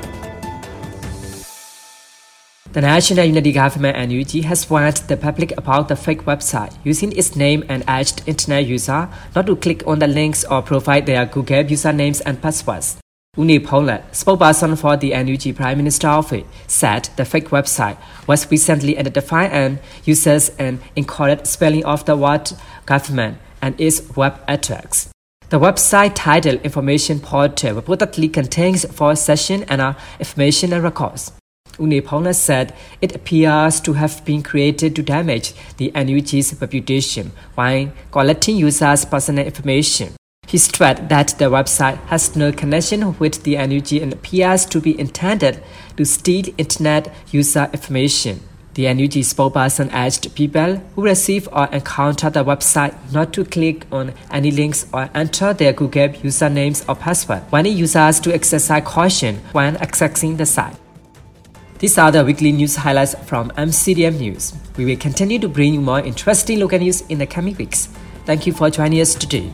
The National Unity Government (NUG) has warned the public about the fake website using its name and urged internet users not to click on the links or provide their Google usernames and passwords. U Phonglat, spokesperson for the NUG Prime Minister Office, said the fake website was recently identified and uses an incorrect spelling of the word government and its web address. The website titled Information Portal reportedly contains false sessions and information and records. U Phonglat said it appears to have been created to damage the NUG's reputation while collecting users' personal information. He stressed that the website has no connection with the NUG and appears to be intended to steal internet user information. The NUG spokesperson urged people who receive or encounter the website not to click on any links or enter their Google usernames or password, warning users to exercise caution when accessing the site. These are the weekly news highlights from MCDM News. We will continue to bring you more interesting local news in the coming weeks. Thank you for joining us today.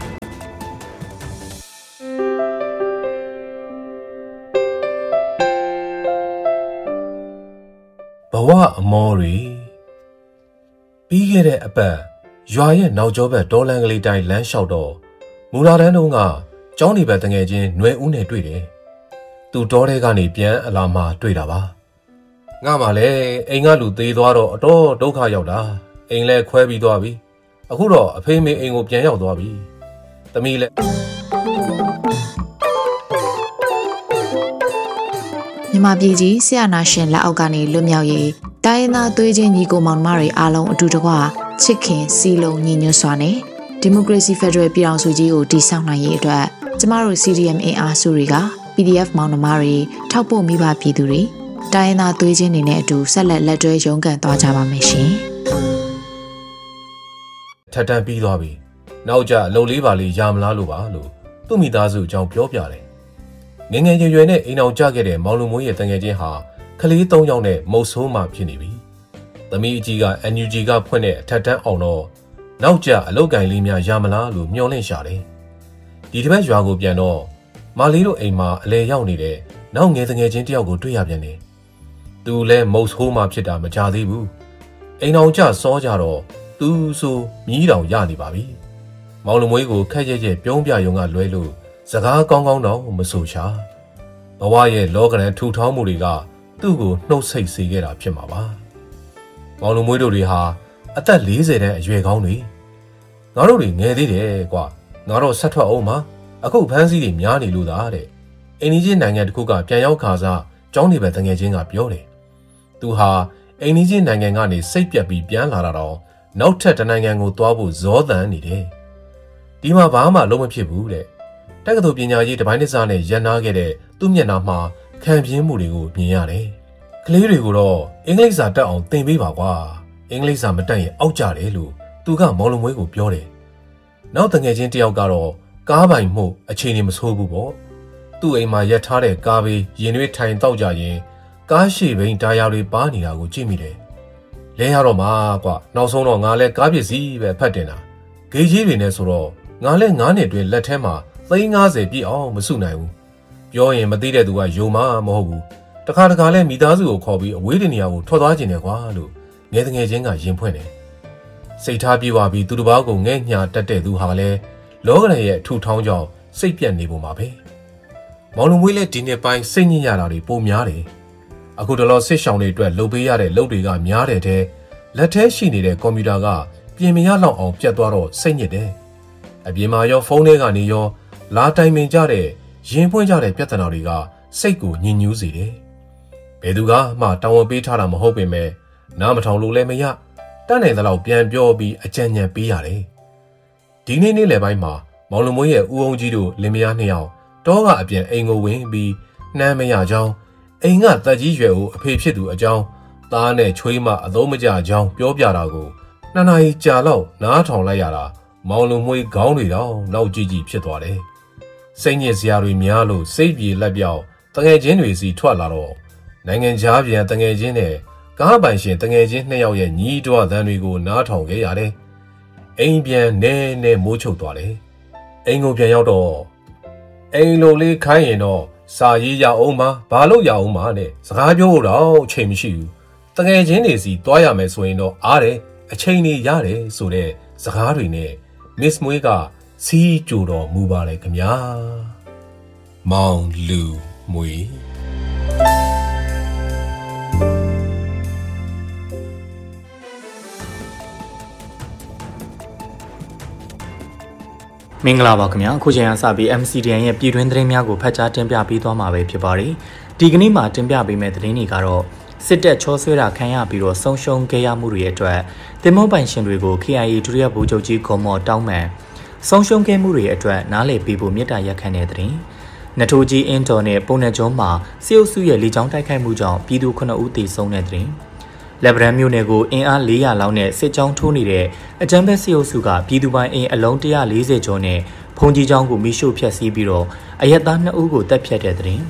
Bawa Amori Big a bear, Joy now job at Dolangley died land shadow. Mularanunga, Johnny Betangagin, no une duty. Tu Doregani Pian Alama Duidava. Gamale, Engalu de Doro, Doka Yoda, Engle Quabi Dobi. A huro, a pay me Engo Pian Dobi. The meal. မြန်မာပြည်ကြီးဆရာနာရှင်လက်အောက်ကနေလွတ်မြောက်ရေးတိုင်းရင်းသားသွေးချင်းညီကိုမောင်နှမတွေအားလုံးအတူတကွချစ်ခင်စီလုံးညီညွတ်စွာနဲ့ဒီမိုကရေစီဖက်ဒရယ်ပြည်ထောင်စုကြီးကိုတည်ဆောက်နိုင်ရေးအတွက်ကျမတို့ CDM အင်အားစုတွေက PDF မောင်နှမတွေထောက်ပို့မိဘပြည်သူတွေတိုင်းရင်းသားသွေးချင်းတွေနဲ့အတူဆက်လက်လက်တွဲရုန်းကန်သွားကြပါမယ်ရှင်ထပ်တန်းပြီးသွားပြီနောက်ကြအလုပ်လေးပါလေးရမလားလို့ပါလို့သူ့မိသားစုအကြောင်းပြောပြတယ်ငငယ်ရွယ်ရွယ်နဲ့အိမ်အောင်ကြခဲ့တဲ့မောင်လူမိုးရဲ့တငယ်ချင်းဟာကလေး၃ယောက်နဲ့မုတ်ဆိုးမှဖြစ်နေပြီ။သမီးအကြီးက NUG ကဖွင့်တဲ့အထက်တန်းအောင်တော့နောက်ကျအလုပ်ကင်လေးများရမလားလို့မျှော်လင့်ရှာတယ်။ဒီတစ်ပတ်ရွာကိုပြန်တော့မာလီတို့အိမ်မှာအလဲရောက်နေတဲ့နောက်ငယ်တငယ်ချင်းတယောက်ကိုတွေ့ရပြန်တယ်။သူလည်းမုတ်ဆိုးမှဖြစ်တာမကြသေးဘူး။အိမ်အောင်ကြစောကြတော့သူဆိုမြည်တောင်ရနေပါပြီ။မောင်လူမွေးကိုခက်ရဲရဲပြုံးပြယုံကလွဲလို့စကားကောင်းကောင်းတော့မဆိုချာဘဝရဲ့လောကရန်ထူထောင်မှုတွေကသူ့ကိုနှုတ်ဆက်စေခဲ့တာဖြစ်မှာပါမောင်လူမွေးတို့တွေဟာအသက်40တန်းအရွယ်ကောင်းတွေငါတို့တွေငယ်သေးတယ်ကွာငါတို့ဆက်ထွက်အောင်ပါအခုဖမ်းဆီးတွေများနေလို့သာတဲ့အိန္ဒိယနိုင်ငံတစ်ခုကပြန်ရောက်ခါစားကျောင်းနေပဲတငယ်ချင်းကပြောတယ်သူဟာအိန္ဒိယနိုင်ငံကနေစိတ်ပြက်ပြီးပြန်လာတာတော့နောက်ထပ်တနိုင်ငံကိုသွားဖို့ဇောသန်နေတယ်ဒီမှာဘာမှလုံးမဖြစ်ဘူးတဲ့တက္ကသိုလ်ပညာရေးတပိုင်းတစ်စားနဲ့ရန်နာခဲ့တဲ့သူ့မျက်နှာမှာခံပြင်းမှုတွေကိုမြင်ရတယ်။ကလေးတွေကိုတော့အင်္ဂလိပ်စာတက်အောင်သင်ပေးပါကွာ။အင်္ဂလိပ်စာမတက်ရင်အောက်ကြတယ်လို့သူကမောင်လုံးမွေးကိုပြောတယ်။နောက်တငယ်ချင်းတယောက်ကတော့ကားပိုင်မှုအခြေအနေမဆိုးဘူးပေါ့။သူ့အိမ်မှာရက်ထားတဲ့ကားဘေးရင်တွေထိုင်တောက်ကြရင်ကားရှိဘိန်းတာယာတွေပါနေတာကိုကြည့်မိတယ်။လဲရတော့မှာကွာနောက်ဆုံးတော့ငါလဲကားပစ္စည်းပဲဖတ်တင်တာ။ဂေးကြီးတွေနဲ့ဆိုတော့ငါလဲ9နှစ်တွင်လက်ထဲမှာ350ပြည့်အောင်မစုနိုင်ဘူးပြောရင်မသိတဲ့သူကယုံမှမဟုတ်ဘူးတခါတခါလဲမိသားစုကိုခေါ်ပြီးအဝေးတနေရာကိုထွက်သွားခြင်းတယ်ကွာလို့ငယ်တငယ်ချင်းကရင်ဖွင့်တယ်စိတ်ထားပြေပါပြီးသူတစ်ပါးကိုငဲ့ညာတက်တဲ့သူဟာလဲလောကရန်ရဲ့ထူထောင်းကြောင့်စိတ်ပြတ်နေပုံပါပဲမောင်လူမွေးလဲဒီနှစ်ပိုင်းစိတ်ညစ်ရတာတွေပိုများတယ်အခုတလောစစ်ရှောင်းတွေအတွက်လုပ်ပေးရတဲ့လုပ်တွေကများတဲ့တဲ့လက်ထဲရှိနေတဲ့ကွန်ပျူတာကပြင်မရလောက်အောင်ပြတ်သွားတော့စိတ်ညစ်တယ်အပြင်မှာရောဖုန်းထဲကနေရောလာတိုင်ပင်ကြတဲ့ရင်ပွင့်ကြတဲ့ပြဿနာတွေကစိတ်ကိုညှဉ်းညူးစေတယ်။ဘယ်သူကမှတောင်းဝပေးထားတာမဟုတ်ပေမဲ့နားမထောင်လို့လည်းမရတတ်နိုင်သလောက်ပြန်ပြောပြီးအကြံဉာဏ်ပေးရတယ်။ဒီနေ့နေ့လယ်ပိုင်းမှာမောင်လူမွေးရဲ့ဦးအောင်ကြီးတို့လင်မယား2ယောက်တောကအပြန်အိမ်ကိုဝင်ပြီးနှမ်းမရကြောင်းအိမ်ကတက်ကြီးရွယ်ကိုအဖေဖြစ်သူအကြောင်းသားနဲ့ချွေးမအသုံးမကျကြောင်းပြောပြတာကို2 နာရီကြာလောက်နားထောင်လိုက်ရတာမောင်လူမွေးခေါင်းတွေတော့နောက်ကြည့်ကြည့်ဖြစ်သွားတယ်။စိတ်ညစ်စရာတွေများလို့စိတ်ပြေလက်ပြောက်တငယ်ချင်းတွေစီထွက်လာတော့နိုင်ငံခြားပြန်တငယ်ချင်းနဲ့ကားပိုင်ရှင်တငယ်ချင်း2ယောက်ရဲ့ညီးတွားသံတွေကိုနားထောင်ခဲ့ရတယ်။အိမ်ပြန်နဲမိုးချုပ်သွားတယ်။အိမ်ကိုပြန်ရောက်တော့အိမ်လိုလေးခိုင်းရင်တော့စာရေးရအောင်ပါဘာလို့ရအောင်ပါနဲ့စကားပြောဖို့တော့အချိန်မရှိဘူး။တငယ်ချင်းတွေစီတွားရမယ်ဆိုရင်တော့အားတယ်အချိန်နေရတယ်ဆိုတဲ့စကားတွေနဲ့မစ်မွေးကစီးကြိုတော်မူပါလေခင်ဗျာမောင်လူမွေမင်္ဂလာပါခင်ဗျာအခုချိန်ကစပြီး MCDN ရဲ့ပြည်တွင်းသတင်းများကိုဖတ်ကြားတင်ပြပေးသွားမှာပဲဖြစ်ပါတယ်ဒီကနေ့မှာတင်ပြပေးမယ့်သတင်းတွေကတော့စစ်တပ်ချောဆွဲတာခံရပြီးတော့ဆုံးရှုံးခဲ့ရမှုတွေအတွက်တင်မောပိုင်ရှင်တွေကို KIA ဒုတိယဗိုလ်ချုပ်ကြီးဂွန်မော်တောင်းပန်ဆုံးရှုံးခဲ့မှုတွေအတွက်နားလည်ပေးဖို့မြစ်တာရက်ခံတဲ့သတင်းနထိုးကြီးအင်းတော်နဲ့ပုံနယ်ကျွန်းမှာစစ်အုပ်စုရဲ့လေကြောင်းတိုက်ခိုက်မှုကြောင့်ပြည်သူ9ဦးသေဆုံးတဲ့သတင်းလက်ဗရန်မြို့နယ်ကိုအင်အား400လောက်နဲ့စစ်ကြောင်းထိုးနေတဲ့အကြမ်းဖက်စစ်အုပ်စုကပြည်သူပိုင်အင်အလုံး140ကျော်နဲ့ဘုံကြီးကျောင်းကိုမိရှို့ဖျက်ဆီးပြီးတော့အရက်သား2ဦးကိုတပ်ဖြတ်တဲ့သတင်း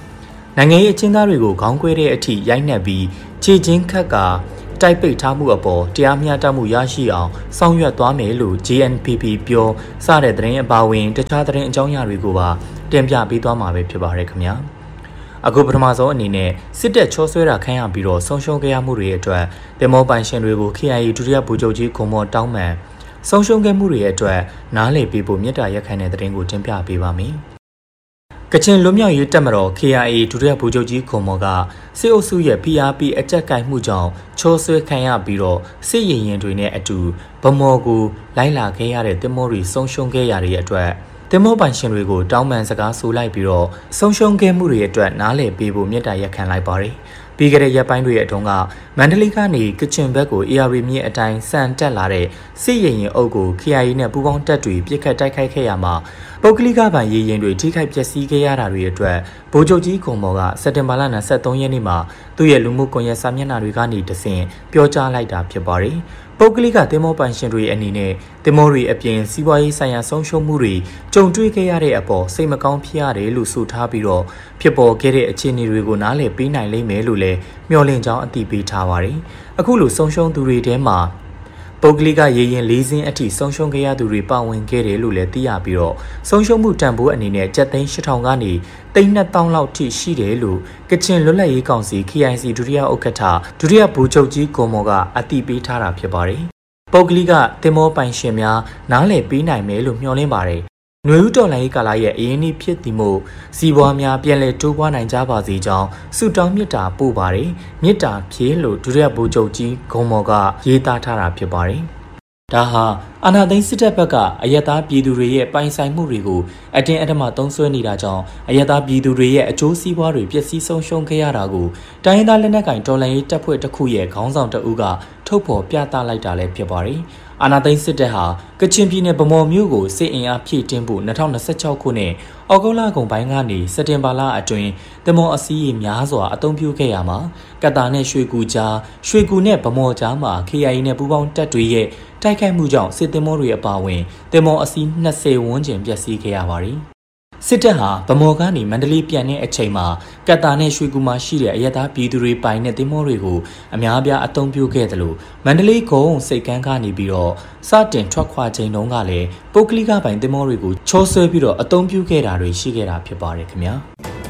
နိုင်ငံရေးအကျဉ်းသားတွေကိုခေါင်းကွဲတဲ့အထိရိုက်နှက်ပြီးခြေချင်းခတ်ကတိုက်ပိတ်ထားမှုအပေါ်တရားမျှတမှုရရှိအောင်ဆောင်ရွက်သွားမယ်လို့ JNPP ပြောစတဲ့သတင်းအပါအဝင်တခြားသတင်းအကြောင်းအရာတွေကိုပါတင်ပြပေးသွားမှာပဲဖြစ်ပါတယ်ခင်ဗျာအခုပထမဆုံးအနေနဲ့စစ်တပ်ချောဆွဲတာခံရပြီးတော့ဆုံးရှုံးခဲ့ရမှုတွေအတွက်ဒေမောပိုင်ရှင်တွေကို KIA ဒုတိယဗိုလ်ချုပ်ကြီးခွန်မော်တောင်းပန်ဆုံးရှုံးခဲ့မှုတွေအတွက်နားလည်ပေးဖို့မြစ်တာရက်ခံတဲ့သတင်းကိုတင်ပြပေးပါမယ်ကချင်လွတ်မြောက်ရေးတပ်မတော် KIA ဒုတိယဗိုလ်ချုပ်ကြီးခွန်မော်ကစစ်အုပ်စုရဲ့ PRP အကြက်ကိုင်မှုကြောင့်ချောဆွဲခံရပြီးတော့စစ်ရင်ရင်တွေနဲ့အတူဗမော်ကိုလိုက်လာခဲ့ရတဲ့တင်မောတွေဆုံးရှုံးခဲ့ရတဲ့အတွက်တင်မောပိုင်ရှင်တွေကိုတောင်းပန်စကားဆိုလိုက်ပြီးတော့ဆုံးရှုံးခဲ့မှုတွေအတွက်နားလည်ပေးဖို့မြစ်တာရက်ခံလိုက်ပါတယ်ပြီးခဲ့တဲ့ရက်ပိုင်းတွေအတွင်းကမန္တလေးကနေကချင်ဘက်ကို AR မြစ်အတိုင်းစံတက်လာတဲ့စစ်ရင်ရင်အုပ်ကို KIA နဲ့ပူးပေါင်းတပ်တွေပြစ်ခတ်တိုက်ခိုက်ခဲ့ရမှာပုဂ္ဂလိကဗန်ရေရင်တွေထိခိုက်ပျက်စီးခဲ့ရတာတွေအတွက်ဗိုလ်ချုပ်ကြီးခွန်မော်ကစက်တင်ဘာလ23ရက်နေ့မှာသူ့ရဲ့လူမှုကွန်ရက်စာမျက်နှာတွေကနေတဆင့်ပြောကြားလိုက်တာဖြစ်ပါတယ်ပုဂ္ဂလိကတင်မောပိုင်ရှင်တွေအနေနဲ့တင်မောတွေအပြင်စီးပွားရေးဆိုင်ရာဆုံးရှုံးမှုတွေကြုံတွေ့ခဲ့ရတဲ့အပေါ်စိတ်မကောင်းဖြစ်ရတယ်လို့ဆိုထားပြီးတော့ဖြစ်ပေါ်ခဲ့တဲ့အခြေအနေတွေကိုနားလည်ပေးနိုင်လိမ့်မယ်လို့လည်းမျှော်လင့်ကြောင်းအသိပေးထားပါတယ်။အခုလိုဆုံးရှုံးသူတွေထဲမှာပုဂ္ဂလိကရေရင်၄စင်းအထိဆုံးရှုံးခဲ့ရသူတွေပါဝင်ခဲ့တယ်လို့လည်းသိရပြီးတော့ဆုံးရှုံးမှုတန်ဖိုးအနေနဲ့ကျပ်သိန်း8000ကနေ3,000လောက်ထိရှိတယ်လို့ကချင်လွတ်လပ်ရေးကောင်စီ KIC ဒုတိယဥက္ကဋ္ဌဒုတိယဗိုလ်ချုပ်ကြီးကွန်မော်ကအသိပေးထားတာဖြစ်ပါတယ်။ပုဂ္ဂလိကတင်မောပိုင်ရှင်များနားလည်ပေးနိုင်မယ်လို့မျှော်လင့်ပါတယ်။နွေဦးတော်လှန်ရေးကာလရဲ့အရင်းအနှီးဖြစ်သည်မို့စီးပွားများပြန်လည်တိုးပွားနိုင်ကြပါစေကြောင်းဆုတောင်းမေတ္တာပို့ပါတယ်။မေတ္တာဖြေလို့ဒုတိယဗိုလ်ချုပ်ကြီးကွန်မော်ကရေးသားထားတာဖြစ်ပါတယ်။ဒါဟာအာဏာသိမ်းစစ်တပ်ဘက်ကအယက်သားပြည်သူတွေရဲ့ပိုင်ဆိုင်မှုတွေကိုအတင်းအဓမ္မသုံးစွဲနေတာကြောင့်အယက်သားပြည်သူတွေရဲ့အကျိုးစီးပွားတွေပျက်စီးဆုံးရှုံးခဲ့ရတာကိုတိုင်းရင်းသားလက်နက်ကိုင်တော်လှန်ရေးတပ်ဖွဲ့တစ်ခုရဲ့ခေါင်းဆောင်တအုပ်ကထုတ်ဖော်ပြသလိုက်တာလည်းဖြစ်ပါတယ်။အာဏာသိမ်းစစ်တပ်ဟာကချင်ပြည်နယ်ဗမော်မြို့ကိုစစ်အင်အားဖြည့်တင်းဖို့2026ခုနှစ်ဩဂုတ်လကုန်ပိုင်းကနေစက်တင်ဘာလအတွင်းတင်မောအစည်းအများစွာအသုံးပြုခဲ့ရမှာကတာနဲ့ရွှေကူကြားရွှေကူနဲ့ဗမော်ကြားမှာ KIA နဲ့ပူးပေါင်းတပ်တွေရဲ့တိုက်ခိုက်မှုကြောင့်စစ်တင်မောတွေအပါအဝင်တင်မောအစီး20ဝန်းကျင်ပျက်စီးခဲ့ရပါတယ်။စစ်တပ်ဟာဗမော်ကနေမန္တလေးပြန်တဲ့အချိန်မှာကတာနဲ့ရွှေကူမှာရှိတဲ့အရက်သားပြည်သူတွေပိုင်တဲ့တင်မောတွေကိုအများအပြားအသုံးပြုခဲ့တယ်လို့မန္တလေးဂုံစိတ်ကန်းကနေပြီးတော့စတင်ထွက်ခွာချိန်တုန်းကလည်းပုဂ္ဂလိကပိုင်တင်မောတွေကိုချောဆွဲပြီးတော့အသုံးပြုခဲ့တာတွေရှိခဲ့တာဖြစ်ပါတယ်ခင်ဗျာ။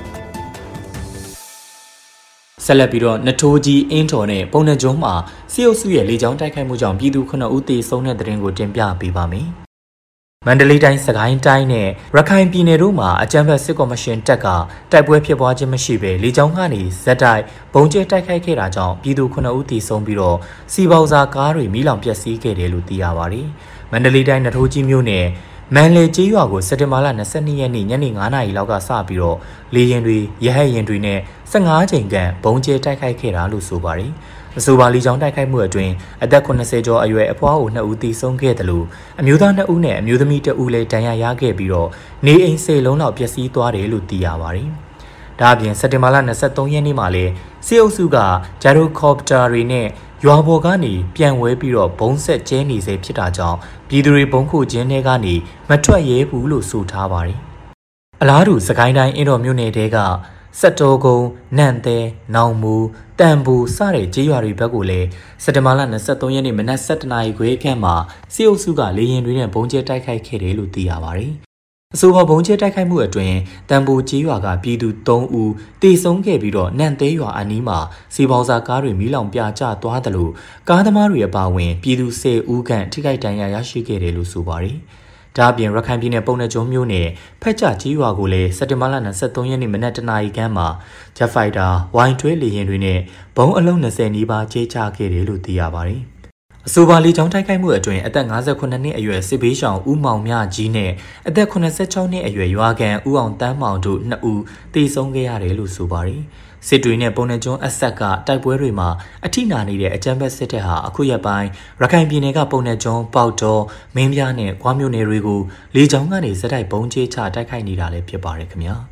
ဆက်လက်ပြီးတော့နထိုးကြီးအင်းတော်နဲ့ပုံနှကျုံးမှာစစ်အုပ်စုရဲ့လေကြောင်းတိုက်ခိုက်မှုကြောင့်ပြည်သူ9ဦးသေဆုံးတဲ့တဲ့တင်ကိုတင်ပြပေးပါမယ်။မန္တလေးတိုင်းစကိုင်းတိုင်းနဲ့ရခိုင်ပြည်နယ်တို့မှာအကြမ်းဖက်စစ်ကော်မရှင်တပ်ကတိုက်ပွဲဖြစ်ပွားခြင်းမရှိဘဲလေကြောင်းကနေဇက်တိုက်ဘုံကျဲတိုက်ခိုက်ခဲ့တာကြောင့်ပြည်သူ9ဦးသေဆုံးပြီးတော့စီပေါစာကားတွေမိလောင်ပျက်စီးခဲ့တယ်လို့သိရပါတယ်။မန္တလေးတိုင်းနထိုးကြီးမြို့နယ်မန်လေကျေးရွာကိုစက်တင်ဘာလ22ရက်နေ့ညနေ9:00နာရီလောက်ကစပြီးတော့လေရင်တွေရဟတ်ရင်တွေနဲ့15ချိန်ခန့်ဘုံကျဲတိုက်ခိုက်ခဲ့တာလို့ဆိုပါတယ်။အဆိုပါလေကြောင်းတိုက်ခိုက်မှုအတွင်းအသက်80ကျော်အရွယ်အဖွားအို2ဦးသေဆုံးခဲ့တယ်လို့အမျိုးသား2ဦးနဲ့အမျိုးသမီး1ဦးလည်းဒဏ်ရာရခဲ့ပြီးတော့နေအိမ်10လုံးလောက်ပျက်စီးသွားတယ်လို့သိရပါတယ်။ဒါအပြင်စက်တင်ဘာလ23ရက်နေ့မှာလည်းစစ်အုပ်စုကဂျာရိုကော်ပတာတွေနဲ့ရွာပေါ်ကနေပြန်ဝဲပြီးတော့ဘုံဆက်ကျဲနေစေဖြစ်တာကြောင့်ပြည်သူတွေဘုံခုချင်းတွေကနေမထွက်ရဲဘူးလို့ဆိုထားပါတယ်။အလားတူစကိုင်းတိုင်းအင်းတော်မြို့နယ်တဲကစက်တော်ကုန်းနန့်သေးနောင်မူတန်ဘူစတဲ့ကျေးရွာတွေဘက်ကိုလည်းစက်တင်ဘာလ23ရက်နေ့မနက်7:00နာရီခွဲခန့်မှာစစ်အုပ်စုကလေရင်တွေနဲ့ဘုံကျဲတိုက်ခိုက်ခဲ့တယ်လို့သိရပါတယ်။အဆိုပါဘုံကျဲတိုက်ခိုက်မှုအတွင်းတန်ဘူကျေးရွာကပြည်သူ3ဦးတေဆုံးခဲ့ပြီးတော့နန့်သေးရွာအနီးမှာစီပေါစာကားတွေမီးလောင်ပြကျသွားတယ်လို့ကားသမားတွေအပါအဝင်ပြည်သူ10ဦးခန့်ထိခိုက်ဒဏ်ရာရရှိခဲ့တယ်လို့ဆိုပါတယ်။ဒါအပြင်ရခိုင်ပြည်နယ်ပုံနှကျုံမြို့နယ်ဖက်ကြကျေးရွာကိုလည်းစက်တင်ဘာလ23ရက်နေ့မနက်တနာရီခန့်မှာဂျက်ဖိုက်တာဝိုင်ထွဲလေရင်တွေနဲ့ဘုံအလုံး20နီးပါးကျဲချခဲ့တယ်လို့သိရပါတယ်။အဆိုပါလေကြောင်းတိုက်ခိုက်မှုအတွင်းအသက်58နှစ်အရွယ်စစ်ဘေးရှောင်ဦးမောင်မြကြီးနဲ့အသက်86နှစ်အရွယ်ရွာကန်ဦးအောင်တန်းမောင်တို့2ဦးသေဆုံးခဲ့ရတယ်လို့ဆိုပါတယ်။စစ်တွေနဲ့ပုံနှကျုံအဆက်ကတိုက်ပွဲတွေမှာအထိနာနေတဲ့အကြမ်းဖက်စစ်တပ်ဟာအခုရက်ပိုင်းရခိုင်ပြည်နယ်ကပုံနှကျုံပေါက်တော်မင်းပြားနဲ့ကွာမြို့နယ်တွေကိုလေကြောင်းကနေဇက်တိုက်ဘုံကျဲချတိုက်ခိုက်နေတာလည်းဖြစ်ပါတယ်ခင်ဗျာ။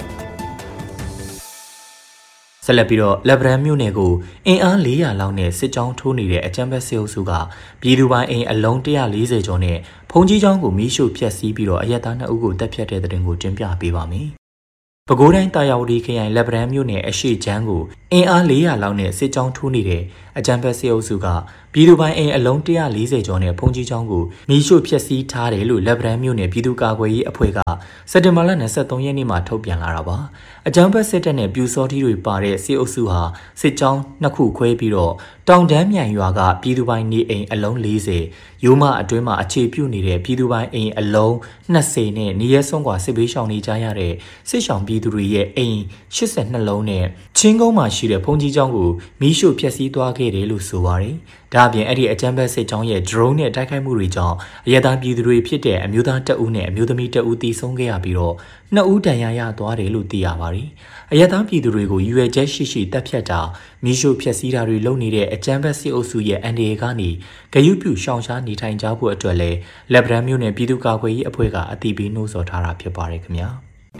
ဆက်လက်ပြီးတော့လက်ဗရန်မြို့နယ်ကိုအင်အား400လောက်နဲ့စစ်ကြောင်းထိုးနေတဲ့အကြမ်းဖက်စစ်အုပ်စုကပြည်သူပိုင်အိမ်အလုံး140ကျော်နဲ့ဖုန်ကြီးကျောင်းကိုမီးရှို့ဖျက်ဆီးပြီးတော့အရက်သား2ဦးကိုတပ်ဖြတ်တဲ့တဲ့တင်ကိုတင်ပြပေးပါမယ်ပဲခူးတိုင်းတာယာဝတီခရိုင်လက်ပံမြို့နယ်အရှိချမ်းကိုအင်အား400လောက်နဲ့စစ်ကြောင်းထိုးနေတဲ့အကြမ်းဖက်စစ်အုပ်စုကပြည်သူပိုင်အိမ်အလုံး140ကျော်နဲ့ဖုန်ကြီးကျောင်းကိုမီးရှို့ဖျက်ဆီးထားတယ်လို့လက်ပံမြို့နယ်ပြည်သူ့ကာကွယ်ရေးအဖွဲ့ကစက်တင်ဘာလ23ရက်နေ့မှာထုတ်ပြန်လာတာပါအကြမ်းဖက်စစ်တပ်နဲ့ပြူစောတိတွေပါတဲ့စစ်အုပ်စုဟာစစ်ကြောင်း2ခုခွဲပြီးတော့တောင်တန်းမြိုင်ရွာကပြည်သူပိုင်နေအိမ်အလုံး40ရိုးမအတွင်းမှာအခြေပြုနေတဲ့ပြည်သူပိုင်အိမ်အလုံး20နဲ့နေရဲဆုံးကွာစစ်ဘေးရှောင်နေကြရတဲ့စစ်ရှောင်ပြည်သူတွေရဲ့အိမ်82လုံးနဲ့ချင်းကုန်းမှာရှိတဲ့ဖုန်ကြီးကျောင်းကိုမီးရှို့ဖျက်ဆီးသွားခဲ့တယ်လို့ဆိုပါတယ်ဒါအပြင်အဲ့ဒီအကြမ်းဖက်စစ်ကြောင်းရဲ့ drone နဲ့တိုက်ခိုက်မှုတွေကြောင့်အရသာပြည်သူတွေဖြစ်တဲ့အမျိုးသား2ဦးနဲ့အမျိုးသမီး2ဦးသေဆုံးခဲ့ရပြီးတော့2ဦးဒဏ်ရာရသွားတယ်လို့သိရပါတယ်အရသာပြည်သူတွေကိုရွယ်ချက်ရှိတပ်ဖြတ်တာမီးရှို့ဖျက်ဆီးတာတွေလုပ်နေတဲ့အကြမ်းဖက်စစ်အုပ်စုရဲ့အန်ဒီအေကနေဂရုပြုရှောင်ရှားနေထိုင်ကြဖို့အတွက်လည်းလက်ပံမြို့နယ်ပြည်သူ့ကာကွယ်ရေးအဖွဲ့ကအသိပေးနှိုးဆော်ထားတာဖြစ်ပါတယ်ခင်ဗျာ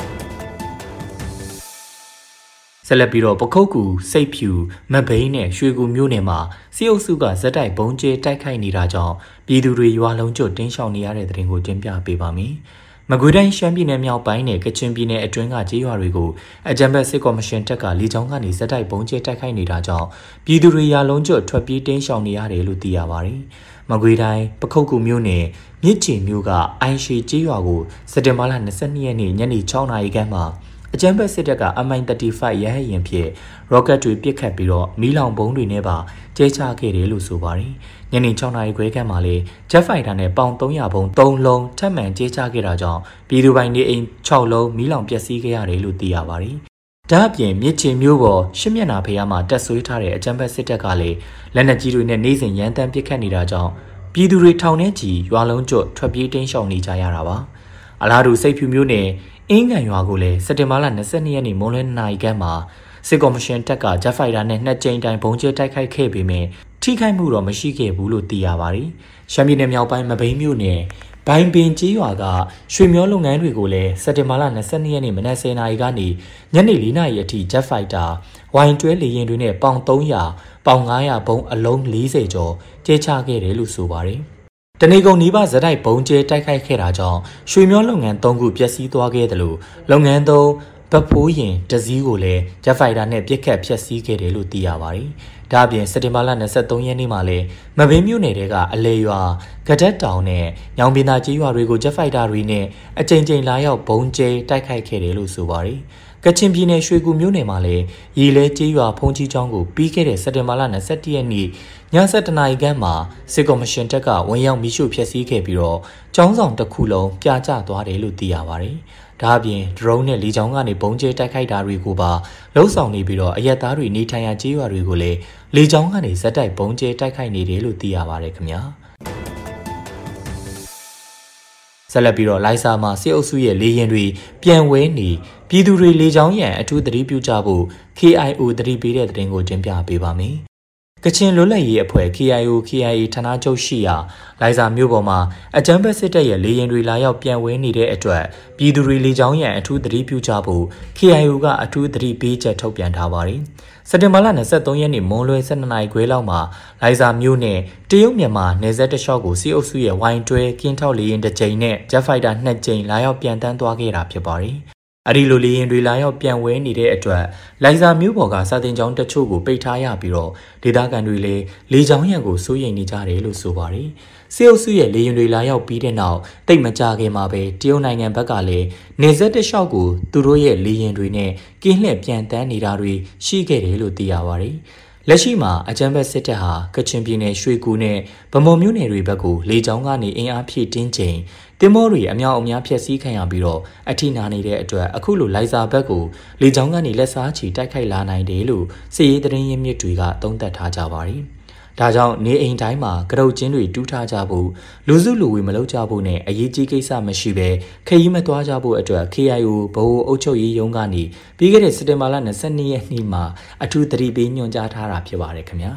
ဆက်လက်ပြီးတော့ပခုတ်ကူစိတ်ဖြူမဘိန်းနဲ့ရွှေကူမြို့နယ်မှာစစ်အုပ်စုကဇက်တိုက်ဘုံကျဲတိုက်ခိုက်နေတာကြောင့်ပြည်သူတွေရွာလုံးကျွတ်တင်းရှောင်နေရတဲ့တဲ့တင်ကိုတင်ပြပေးပါမယ်။မကွေးတိုင်းရှမ်းပြည်နယ်မြောက်ပိုင်းနဲ့ကချင်ပြည်နယ်အတွင်းကကြေးရွာတွေကိုအကြမ်းဖက်စစ်ကော်မရှင်တပ်ကလေကြောင်းကနေဇက်တိုက်ဘုံကျဲတိုက်ခိုက်နေတာကြောင့်ပြည်သူတွေရွာလုံးကျွတ်ထွက်ပြေးတင်းရှောင်နေရတယ်လို့သိရပါတယ်။မကွေးတိုင်းပခုတ်ကူမြို့နယ်မြစ်ချီမြို့ကအိုင်ရှိကြေးရွာကိုစက်တင်ဘာလ22ရက်နေ့ညနေ6နာရီခန့်မှာအကြမ်းဖက်စစ်တပ်က MI-35 ရဟတ်ယာဉ်ဖြင့်ရော့ကတ်တွေပစ်ခတ်ပြီးတော့မီးလောင်ဘုံတွေနဲ့ပါကျဲချခဲ့တယ်လို့ဆိုပါတယ်။ညနေ6နာရီခွဲခန့်မှာလေဂျက်ဖိုက်တာနဲ့ပေါင်300ဘုံ3လုံးထပ်မံကျဲချခဲ့တာကြောင့်ပြည်သူပိုင်နေအိမ်6လုံးမီးလောင်ပျက်စီးခဲ့ရတယ်လို့သိရပါတယ်။ဒါအပြင်မြစ်ချင်မျိုးပေါ်ရှစ်မျက်နှာဖျားမှာတက်ဆွေးထားတဲ့အကြမ်းဖက်စစ်တပ်ကလည်းလက်နက်ကြီးတွေနဲ့နေ့စဉ်ရန်တမ်းပစ်ခတ်နေတာကြောင့်ပြည်သူတွေထောင်ထဲကြီးရွာလုံးကျွတ်ထွက်ပြေးတင်းရှောင်နေကြရတာပါ။အလားတူစိတ်ဖြူမျိုးနဲ့အင်းကန်ရွာကိုလည်းစက်တင်ဘာလ22ရက်နေ့မွန်းလွဲ2နာရီခန့်မှာစစ်ကော်မရှင်တပ်ကဂျက်ဖိုက်တာနဲ့2ကြိမ်တိုင်ဘုံကျဲတိုက်ခိုက်ခဲ့ပေမဲ့ထိခိုက်မှုတော့မရှိခဲ့ဘူးလို့သိရပါတယ်။ရှမ်းပြည်နယ်မြောက်ပိုင်းမဘိန်းမြို့နယ်ဘိုင်ပင်ကျေးရွာကရွှေမျောလုပ်ငန်းတွေကိုလည်းစက်တင်ဘာလ22ရက်နေ့မနက်10:00နာရီကနေညနေ4:00နာရီအထိဂျက်ဖိုက်တာဝိုင်တွဲလေယာဉ်တွေနဲ့ပေါင်300ပေါင်900ဘုံအလုံး40ကျော်ကျဲချခဲ့တယ်လို့ဆိုပါတယ်။တနေကုန်နီးပါးဇက်တိုက်ဘုံကျဲတိုက်ခိုက်ခဲ့တာကြောင့်ရွှေမျောလုပ်ငန်း3ခုပျက်စီးသွားခဲ့တယ်လို့လုပ်ငန်း3ဗဖိုးရင်တစည်းကိုလည်းဂျက်ဖိုက်တာနဲ့ပစ်ခတ်ဖျက်ဆီးခဲ့တယ်လို့သိရပါတယ်။ဒါအပြင်စက်တင်ဘာလ23ရက်နေ့မှာလည်းမဘင်းမြို့နယ်တဲကအလဲရွာဂဒက်တောင်နဲ့ညောင်ပင်သာကျေးရွာတွေကိုဂျက်ဖိုက်တာတွေနဲ့အကြိမ်ကြိမ်လာရောက်ဘုံကျဲတိုက်ခိုက်ခဲ့တယ်လို့ဆိုပါတယ်။ကချင်ပြည်နယ်ရွှေကူမြို့နယ်မှာလည်းရီလဲကျေးရွာဖုန်ကြီးကျောင်းကိုပြီးခဲ့တဲ့စက်တင်ဘာလ21ရက်နေ့ည7:00နာရီခန့်မှာစစ်ကော်မရှင်တပ်ကဝင်ရောက်မီးရှို့ဖျက်ဆီးခဲ့ပြီးတော့ကျောင်းဆောင်တစ်ခုလုံးပြာကျသွားတယ်လို့သိရပါတယ်။ဒါအပြင် drone နဲ့လေကြောင်းကနေဘုံကျဲတိုက်ခိုက်တာတွေကိုပါလှုံ့ဆော်နေပြီးတော့အရက်သားတွေနေထိုင်ရာကျေးရွာတွေကိုလည်းလေကြောင်းကနေဇက်တိုက်ဘုံကျဲတိုက်ခိုက်နေတယ်လို့သိရပါတယ်ခင်ဗျာ။ဆက်လက်ပြီးတော့လိုက်စာမှာစစ်အုပ်စုရဲ့လေရင်တွေပြန်ဝဲနေပြည်သူတွေလေကြောင်းရန်အထူးသတိပြုကြဖို့ KIO သတိပေးတဲ့သတင်းကိုတင်ပြပေးပါမယ်။ကချင်လွတ်လပ်ရေးအဖွဲ့ KIO/KIA ဌာနချုပ်ရှိရာလိုက်စာမြို့ပေါ်မှာအကြမ်းဖက်စစ်တပ်ရဲ့လေရင်တွေလာရောက်ပြန်ဝဲနေတဲ့အတွက်ပြည်သူတွေလေကြောင်းရန်အထူးသတိပြုကြဖို့ KIO ကအထူးသတိပေးချက်ထုတ်ပြန်ထားပါတယ်။စက်တင်ဘာလ23ရက်နေ့မွန်းလွဲ12နာရီခွဲလောက်မှာလိုက်စာမြို့နယ်တရုတ်မြန်မာနယ်စပ်တလျှောက်ကိုစစ်အုပ်စုရဲ့ဝိုင်တွဲကင်းထောက်လေရင်တစ်ကြိမ်နဲ့ဂျက်ဖိုက်တာ2ကြိမ်လာရောက်ပြန်တန်းသွားခဲ့တာဖြစ်ပါတယ်။အဲ့ဒီလိုလေရင်တွေလာရောက်ပြန်ဝဲနေတဲ့အတွက်လိုက်စာမြို့ပေါ်ကစာတင်ကျောင်းတချို့ကိုပိတ်ထားရပြီးတော့ဒေသခံတွေလည်းလေကြောင်းရန်ကိုစိုးရိမ်နေကြတယ်လို့ဆိုပါတယ်။စစ်အုပ်စုရဲ့လေရင်တွေလာရောက်ပြီးတဲ့နောက်တိတ်မကြခင်မှာပဲတရုတ်နိုင်ငံဘက်ကလည်းနေဆက်တလျှောက်ကိုသူတို့ရဲ့လေရင်တွေနဲ့ကင်းလှည့်ပြန်တန်းနေတာတွေရှိခဲ့တယ်လို့သိရပါတယ်။လက်ရှိမှာအကြမ်းဖက်စစ်တပ်ဟာကချင်ပြည်နယ်ရွှေကူနဲ့ဗမော်မြို့နယ်တွေဘက်ကိုလေကြောင်းကနေအင်အားဖြည့်တင်းချိန်တင်မောတွေအမြောက်အများဖျက်ဆီးခံရပြီးတော့အထိနာနေတဲ့အတွက်အခုလိုလိုက်စာဘက်ကိုလေကြောင်းကနေလက်စားချီတိုက်ခိုက်လာနိုင်တယ်လို့စစ်ရေးသတင်းရင်းမြစ်တွေကသုံးသပ်ထားကြပါတယ်။ဒါကြောင့်နေအိမ်တိုင်းမှာကရုတ်ချင်းတွေတူးထားကြဖို့လူစုလူဝေမလုပ်ကြဖို့နဲ့အရေးကြီးကိစ္စမရှိဘဲခရီးမသွားကြဖို့အတွက် KIO ဗဟိုအုပ်ချုပ်ရေးရုံးကနေပြီးခဲ့တဲ့စက်တင်ဘာလ22ရက်နေ့မှာအထူးသတိပေးညွှန်ကြားထားတာဖြစ်ပါတယ်ခင်ဗျာ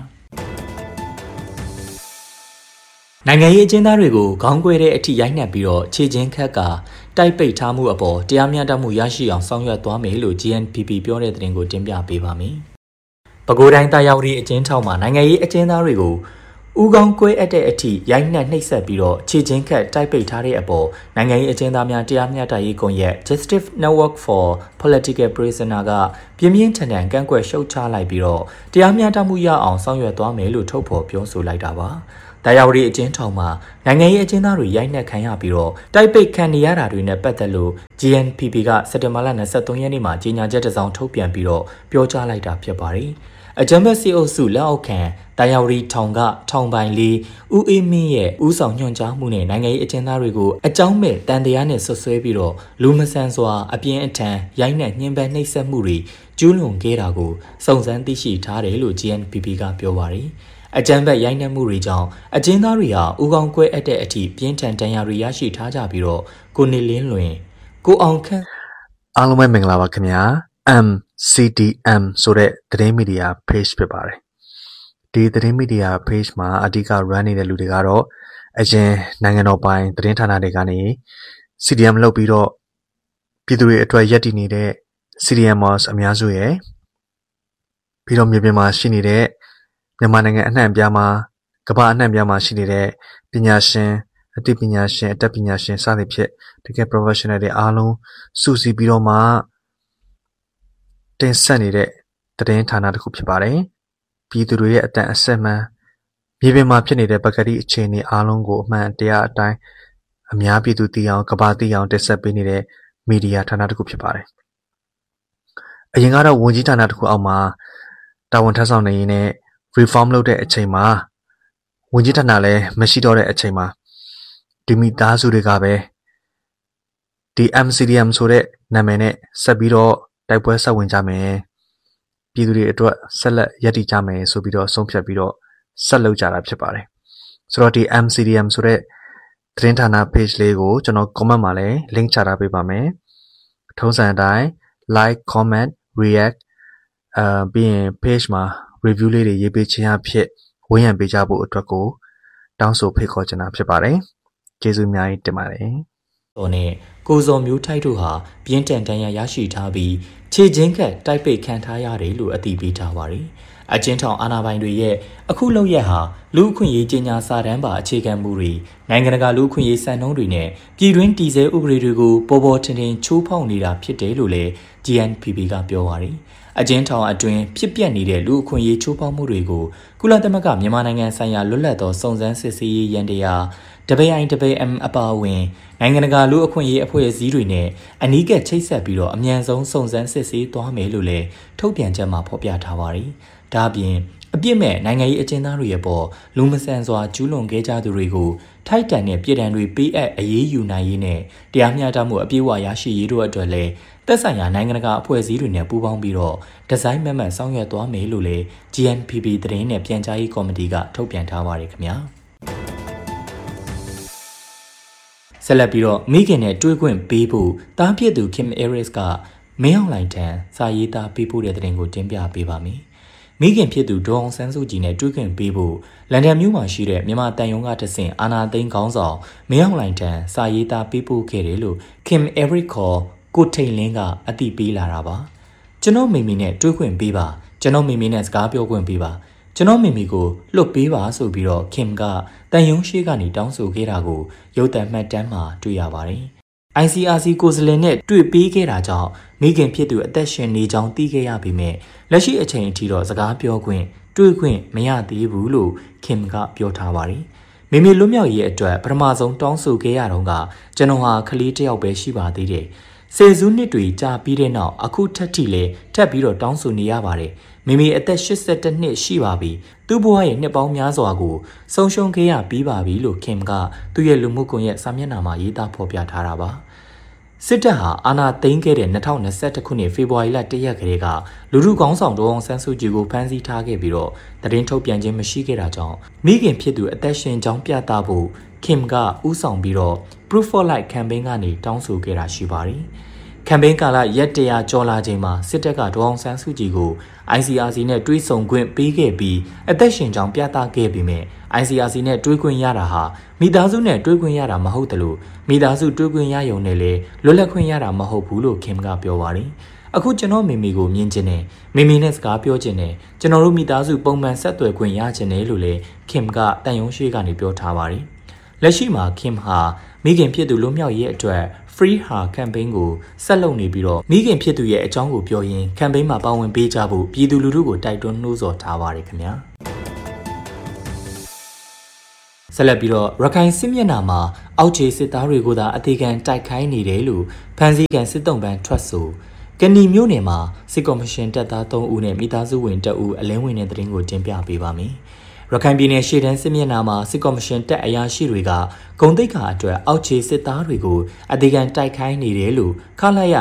နိုင်ငံရေးအကျဉ်းသားတွေကိုခေါင်းကွဲတဲ့အထိရိုက်နှက်ပြီးတော့ခြေချင်းခက်ကတိုက်ပိတ်ထားမှုအပေါ်တရားမျှတမှုရရှိအောင်ဆောင်ရွက်သွားမယ်လို့ GNPP ပြောတဲ့သတင်းကိုတင်ပြပေးပါမယ်။ပဲခူးတိုင်းတာယာဝတီအကျဉ်းထောင်မှာနိုင်ငံရေးအကျဉ်းသားတွေကိုဦးကောင်းကွဲအပ်တဲ့အထိရိုက်နှက်နှိပ်စက်ပြီးတော့ခြေချင်းခတ်တိုက်ပိတ်ထားတဲ့အပေါ်နိုင်ငံရေးအကျဉ်းသားများတရားမျှတရေးကွန်ရက် Justice Network for Political Prisoner ကပြင်းပြင်းထန်ထန်ကန့်ကွက်ရှုတ်ချလိုက်ပြီးတော့တရားမျှတမှုရအောင်ဆောင်ရွက်သွားမယ်လို့ထုတ်ဖော်ပြောဆိုလိုက်တာပါ။တရားဝတီအကျဉ်းထောင်မှာနိုင်ငံရေးအကျဉ်းသားတွေရိုက်နှက်ခံရပြီးတော့တိုက်ပိတ်ခံနေရတာတွေနဲ့ပတ်သက်လို့ GNPP ကစက်တင်ဘာလ23ရက်နေ့မှာကြေညာချက်တစ်စောင်ထုတ်ပြန်ပြီးတော့ပြောကြားလိုက်တာဖြစ်ပါတယ်။အကြမ်းဖက်စစ်အုပ်စုလက်အောက်ခံတရားဝတီထောင်ကထောင်ပိုင်လေးဦးအေးမင်းရဲ့ဦးဆောင်ညွှန်ကြားမှုနဲ့နိုင်ငံရေးအကျဉ်းသားတွေကိုအကြောင်းမဲ့တန်တရားနဲ့ဆွဆွဲပြီးတော့လူမဆန်စွာအပြင်းအထန်ရိုက်နှက်ညှဉ်းပန်းနှိပ်စက်မှုတွေကျူးလွန်ခဲ့တာကိုစုံစမ်းသိရှိထားတယ်လို့ GNPP ကပြောပါတယ်။အကြမ်းဖက်ရိုက်နှက်မှုတွေကြောင့်အကျဉ်းသားတွေဟာဦးကောင်းကွဲအပ်တဲ့အထိပြင်းထန်ဒဏ်ရာတွေရရှိထားကြပြီးတော့ကိုနေလင်းလွင်ကိုအောင်ခန့်အားလုံးပဲမင်္ဂလာပါခင်ဗျာ MCDM ဆိုတဲ့သတင်းမီဒီယာ page ဖြစ်ပါတယ်ဒီသတင်းမီဒီယာ page မှာအဓိက run နေတဲ့လူတွေကတော့အရင်နိုင်ငံတော်ပိုင်သတင်းဌာနတွေကနေ CDM လုပ်ပြီးတော့ပြည်သူတွေအတွက်ရပ်တည်နေတဲ့ CDMers အများစုရဲ့ပြီးတော့မြေပြင်မှာရှိနေတဲ့မြန်မာနိုင်ငံအနှံ့အပြားမှာကမ္ဘာအနှံ့အပြားမှာရှိနေတဲ့ပညာရှင်အသိပညာရှင်အတတ်ပညာရှင်စသဖြင့်တကယ် professional တွေအားလုံးစုစည်းပြီးတော့မှတင်ဆက်နေတဲ့သတင်းဌာနတစ်ခုဖြစ်ပါတယ်ပြည်သူတွေရဲ့အတန်အဆက်မှန်မြေပြင်မှာဖြစ်နေတဲ့ပကတိအခြေအနေအားလုံးကိုအမှန်တရားအတိုင်းအများပြည်သူသိအောင်ကမ္ဘာသိအောင်တင်ဆက်ပေးနေတဲ့မီဒီယာဌာနတစ်ခုဖြစ်ပါတယ်အရင်ကတော့ဝန်ကြီးဌာနတစ်ခုအောက်မှာတာဝန်ထမ်းဆောင်နေရင်းနဲ့ reform လုပ်တဲ့အချိန်မှာဝန်ကြီးဌာနလည်းမရှိတော့တဲ့အချိန်မှာဒီမိသားစုတွေကပဲဒီ MCDM ဆိုတဲ့နာမည်နဲ့ဆက်ပြီးတော့တိုက်ပွဲဆက်ဝင်ကြမယ်ပြည်သူတွေအတွက်ဆက်လက်ရည်တည်ကြမယ်ဆိုပြီးတော့ဆုံးဖြတ်ပြီးတော့ဆက်လုပ်ကြတာဖြစ်ပါတယ်ဆိုတော့ဒီ MCDM ဆိုတဲ့သတင်းဌာန page လေးကိုကျွန်တော် comment မှာလည်း link ချထားပေးပါမယ်ထုံးစံအတိုင်း like comment react ပြီးရင် page မှာ review လေးတွေရေးပေးခြင်းအဖြစ်ဝန်းရံပေးကြဖို့အတွက်ကိုတောင်းဆိုဖိတ်ခေါ်ချင်တာဖြစ်ပါတယ်ကျေးဇူးအများကြီးတင်ပါတယ်တော်နဲ့ကိုစောမျိုးထိုက်တို့ဟာပြင်းထန်ဒဏ်ရာရရှိထားပြီးခြေချင်းကတိုက်ပိတ်ခံထားရတယ်လို့အသိပေးထားပါတယ်။အကျဉ်းထောင်အာဏာပိုင်တွေရဲ့အခုလုပ်ရက်ဟာလူ့အခွင့်အရေးကြေညာစာတမ်းပါအခြေခံမှုတွေနိုင်ငံတကာလူ့အခွင့်အရေးစံနှုန်းတွေနဲ့ပြည်တွင်းတည်ဆဲဥပဒေတွေကိုပေါ်ပေါ်ထင်ထင်ချိုးဖောက်နေတာဖြစ်တယ်လို့လည်း GNPP ကပြောပါတယ်။အကျဉ်းထောင်အတွင်းဖြစ်ပျက်နေတဲ့လူ့အခွင့်အရေးချိုးဖောက်မှုတွေကိုကုလသမဂ္ဂမြန်မာနိုင်ငံဆိုင်ရာလွတ်လပ်သောစုံစမ်းစစ်ဆေးရေးရန်တရားWIM အပါအဝင်နိုင်ငံတကာလူ့အခွင့်အရေးအဖွဲ့အစည်းတွေနဲ့အနီးကပ်ချိတ်ဆက်ပြီးတော့အမြန်ဆုံးစုံစမ်းစစ်ဆေးသွားမယ်လို့လည်းထုတ်ပြန်ချက်မှာဖော်ပြထားပါတယ်။ဒါ့အပြင်အပြစ်မဲ့နိုင်ငံရေးအကျဉ်းသားတွေရဲ့ပေါ်လူမဆန်စွာကျူးလွန်ခဲ့ကြသူတွေကိုထိုက်တန်တဲ့ပြည်ထံတွေပေးအပ်အရေးယူနိုင်ရေးနဲ့တရားမျှတမှုအပြည့်အဝရရှိရေးတို့အတွက်လည်းသက်ဆိုင်ရာနိုင်ငံတကာအဖွဲ့အစည်းတွေနဲ့ပူးပေါင်းပြီးတော့ဒီဇိုင်းမှန်ဆောင်ရွက်သွားမယ်လို့လည်း GNPP သတင်းနဲ့ပြန်ကြားရေးကော်မတီကထုတ်ပြန်ထားပါတယ်ခင်ဗျာ။ဆက်လက်ပြီးတော့မိခင်နဲ့တွေ့ခွင့်ပေးဖို့တားပြစ်သူ Kim Aris ကမင်းအောင်လှိုင်ထံစာရေးသားပေးပို့တဲ့သတင်းကိုတင်ပြပေးပါမယ်။မိခင်ဖြစ်သူဒေါ်အောင်ဆန်းစုကြည်နဲ့တွေ့ခွင့်ပေးဖို့လန်ဒန်မြို့မှာရှိတဲ့မြန်မာတန်ယုံကတဆင့်အာနာသိန်းခေါင်းဆောင်မင်းအောင်လှိုင်ထံစာရေးသားပေးပို့ခဲ့တယ်လို့ Kim Aris ခေါ်ကိုထိန်လင်းကအသိပေးလာတာပါ။ကျွန်တော်မိမိနဲ့တွေ့ခွင့်ပေးပါကျွန်တော်မိမိနဲ့စကားပြောခွင့်ပေးပါကျွန်တော်မိမိကိုလွတ်ပေးပါဆိုပြီးတော့ Kim ကတန်ယုံရှိကနေတောင်းဆိုခဲ့တာကိုရုပ်သံမှတ်တမ်းမှာတွေ့ရပါတယ်။ ICRC ကိုယ်စားလှယ်နဲ့တွေ့ပေးခဲ့တာကြောင့်မိခင်ဖြစ်သူအသက်ရှင်နေကြောင်းသိခဲ့ရပေမဲ့လက်ရှိအချိန်အထိတော့စကားပြောခွင့်တွေ့ခွင့်မရသေးဘူးလို့ Kim ကပြောထားပါတယ်။မိမိလွတ်မြောက်ရေးအတွက်ပထမဆုံးတောင်းဆိုခဲ့ရတော့ကကျွန်တော်ဟာကလေးတစ်ယောက်ပဲရှိပါသေးတယ်။ဆယ်စုနှစ်တွေကြာပြီးတဲ့နောက်အခုထက်ထိလည်းထပ်ပြီးတော့တောင်းဆိုနေရပါတယ်။မိမိအသက်82နှစ်ရှိပါပြီသူ့ဘဝရဲ့နှစ်ပေါင်းများစွာကိုဆုံးရှုံးခဲ့ရပြီးပါပြီလို့ Kim ကသူ့ရဲ့လူမှုကွန်ရက်စာမျက်နှာမှာရေးသားဖော်ပြထားတာပါစစ်တပ်ဟာအာဏာသိမ်းခဲ့တဲ့2021ခုနှစ်ဖေဖော်ဝါရီလ1ရက်ကလေးကလူထုကောင်းဆောင်ဒေါ်အောင်ဆန်းစုကြည်ကိုဖမ်းဆီးထားခဲ့ပြီးတော့သတင်းထုတ်ပြန်ခြင်းမရှိခဲ့တာကြောင့်မိခင်ဖြစ်သူအသက်ရှင်ကြောင်းပြသဖို့ Kim ကဥဆောင်ပြီးတော့ Proof for Life campaign ကနေတောင်းဆိုခဲ့တာရှိပါတယ်ကမ်ပိန်းကာလရက်တရာကျော်လာချိန်မှာစစ်တပ်ကဒေါ်အောင်ဆန်းစုကြည်ကို ICRC နဲ့တွဲဆုံခွင့်ပေးခဲ့ပြီးအသက်ရှင်ကြောင်းပြသခဲ့ပြီးမြဲ ICRC နဲ့တွဲခွင့်ရတာဟာမိသားစုနဲ့တွဲခွင့်ရတာမဟုတ်တယ်လို့မိသားစုတွဲခွင့်ရရုံနဲ့လည်းလွတ်လပ်ခွင့်ရတာမဟုတ်ဘူးလို့ Kim ကပြောပါတယ်အခုကျွန်တော်မိမိကိုမြင်ချင်တယ်မိမိနဲ့စကားပြောချင်တယ်ကျွန်တော်တို့မိသားစုပုံမှန်ဆက်သွယ်ခွင့်ရချင်တယ်လို့လည်းခင်ကတန်ယုံရှိကနေပြောထားပါတယ်လက်ရှိမှာခင်ဟာမိခင်ဖြစ်သူလွတ်မြောက်ရေးအတွက် Free Her campaign ကိုဆက်လုပ်နေပြီးတော့မိခင်ဖြစ်သူရဲ့အကြောင်းကိုပြောရင်း campaign မှာပါဝင်ပေးကြဖို့ပြည်သူလူထုကိုတိုက်တွန်းနှိုးဆော်ထားပါတယ်ခင်ဗျာဆက်လက်ပြီးတော့ရခိုင်စစ်မျက်နှာမှာအောက်ခြေစစ်သားတွေကိုသာအသေးခံတိုက်ခိုင်းနေတယ်လို့ဖမ်းဆီးခံစစ်တုံးပန်းထွက်ဆိုကဏီမြို့နယ်မှာစစ်ကော်မရှင်တပ်သား3ဦးနဲ့မိသားစုဝင်2ဦးအလင်းဝင်တဲ့သတင်းကိုတင်ပြပေးပါမယ်ရခိုင်ပြည်နယ်ရှေ့တန်းစစ်မျက်နှာမှာစစ်ကော်မရှင်တပ်အရာရှိတွေကဂုံတိတ်ခါအတွက်အောက်ခြေစစ်သားတွေကိုအသေးခံတိုက်ခိုင်းနေတယ်လို့ခလာရ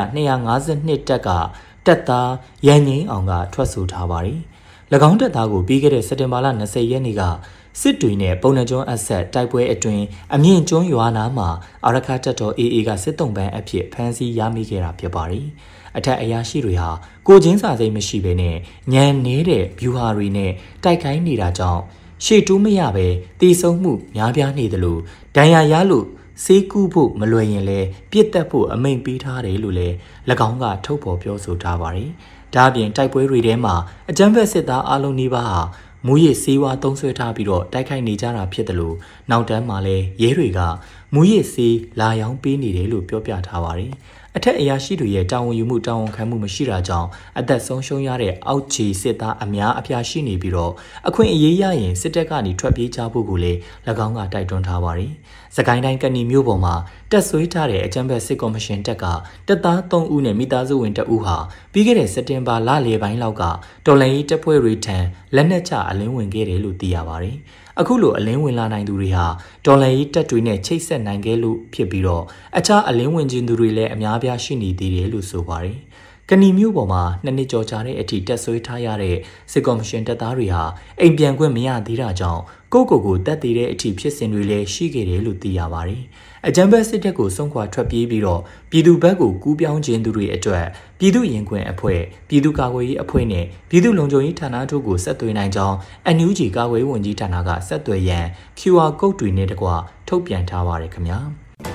252တပ်ကတပ်သားရန်ငင်းအောင်ကထွက်ဆိုထားပါတယ်၎င်းတပ်သားကိုပြီးခဲ့တဲ့စက်တင်ဘာလ20ရက်နေ့ကစစ်တွေနဲ့ပုံနှကျွန်းအဆက်တိုက်ပွဲအတွင်းအမြင့်ကျွန်းရွာနာမှာအာရခတပ်တော် AA ကစစ်တုံးပန်းအဖြစ်ဖမ်းဆီးရမိခဲ့တာဖြစ်ပါတယ်အထက်အရာရှိတွေဟာကိုချင်းစာစိတ်မရှိဘဲနဲ့ညံနေတဲ့ဗျူဟာတွေနဲ့တိုက်ခိုင်းနေတာကြောင့်ရှေ့တူးမရပဲတီဆုံးမှုများပြားနေတယ်လို့ဒဏ်ရာရလို့စေးကူးဖို့မလွယ်ရင်လည်းပြစ်တက်ဖို့အမိန့်ပေးထားတယ်လို့လည်း၎င်းကထုတ်ဖော်ပြောဆိုထားပါတယ်ဒါအပြင်တိုက်ပွဲတွေထဲမှာအကြမ်းဖက်စစ်သားအလုံးနီးပါးဟာမူရစ်စေးဝါးသုံးဆွဲထားပြီးတော့တိုက်ခိုက်နေကြတာဖြစ်တယ်လို့နောက်တန်းမှာလည်းရဲတွေကမူရစ်စေးလာရောင်းပေးနေတယ်လို့ပြောပြထားပါတယ်အထက်အရာရှိတွေရဲ့တာဝန်ယူမှုတာဝန်ခံမှုမရှိတာကြောင့်အသက်ဆုံးရှုံးရတဲ့အောက်ခြေစစ်သားအများအပြားရှိနေပြီးတော့အခွင့်အရေးရရင်စစ်တပ်ကနေထွက်ပြေးကြဖို့ကိုလည်း၎င်းကတိုက်တွန်းထားပါတယ်။စကိုင်းတိုင်းကဏီမြို့ပေါ်မှာတက်ဆွေးထားတဲ့အကြမ်းဖက်စစ်ကော်မရှင်တပ်ကတပ်သား3ဦးနဲ့မိသားစုဝင်2ဦးဟာပြီးခဲ့တဲ့စက်တင်ဘာလလယ်ပိုင်းလောက်ကတော်လှန်ရေးတပ်ဖွဲ့တွေထံလက်နက်ချအလင်းဝင်ခဲ့တယ်လို့သိရပါတယ်။အခုလိုအလင်းဝင်လာနိုင်သူတွေဟာတော်လှန်ရေးတပ်တွေနဲ့ချိတ်ဆက်နိုင်ခဲ့လို့ဖြစ်ပြီးတော့အခြားအလင်းဝင်ခြင်းသူတွေလည်းအများပြားရှိနေသေးတယ်လို့ဆိုပါတယ်။ကဏီမျိုးပေါ်မှာ2နှစ်ကျော်ကြာတဲ့အထိတက်ဆွေးထားရတဲ့စစ်ကော်မရှင်တပ်သားတွေဟာအိမ်ပြန်ခွင့်မရသေးတာကြောင့်ကိုတက်သေးတဲ့အထိဖြစ်စဉ်တွေလည်းရှိခဲ့တယ်လို့သိရပါတယ်။အကြမ်းဖက်စစ်တပ်ကိုဆုံးခွာထွက်ပြေးပြီးတော့ပြည်သူဘက်ကိုကူးပြောင်းခြင်းသူတွေအတွက်ပြည်သူရင်ခွင်အဖွဲ့ပြည်သူ့ကာကွယ်ရေးအဖွဲ့နဲ့ပြည်သူ့လုံခြုံရေးဌာနတို့ကိုဆက်သွယ်နိုင်ကြောင်း NUG ကာကွယ်ရေးဝန်ကြီးဌာနကဆက်သွယ်ရန် QR code တွေနဲ့တကွထုတ်ပြန်ထားပါတယ်ခင်ဗျာ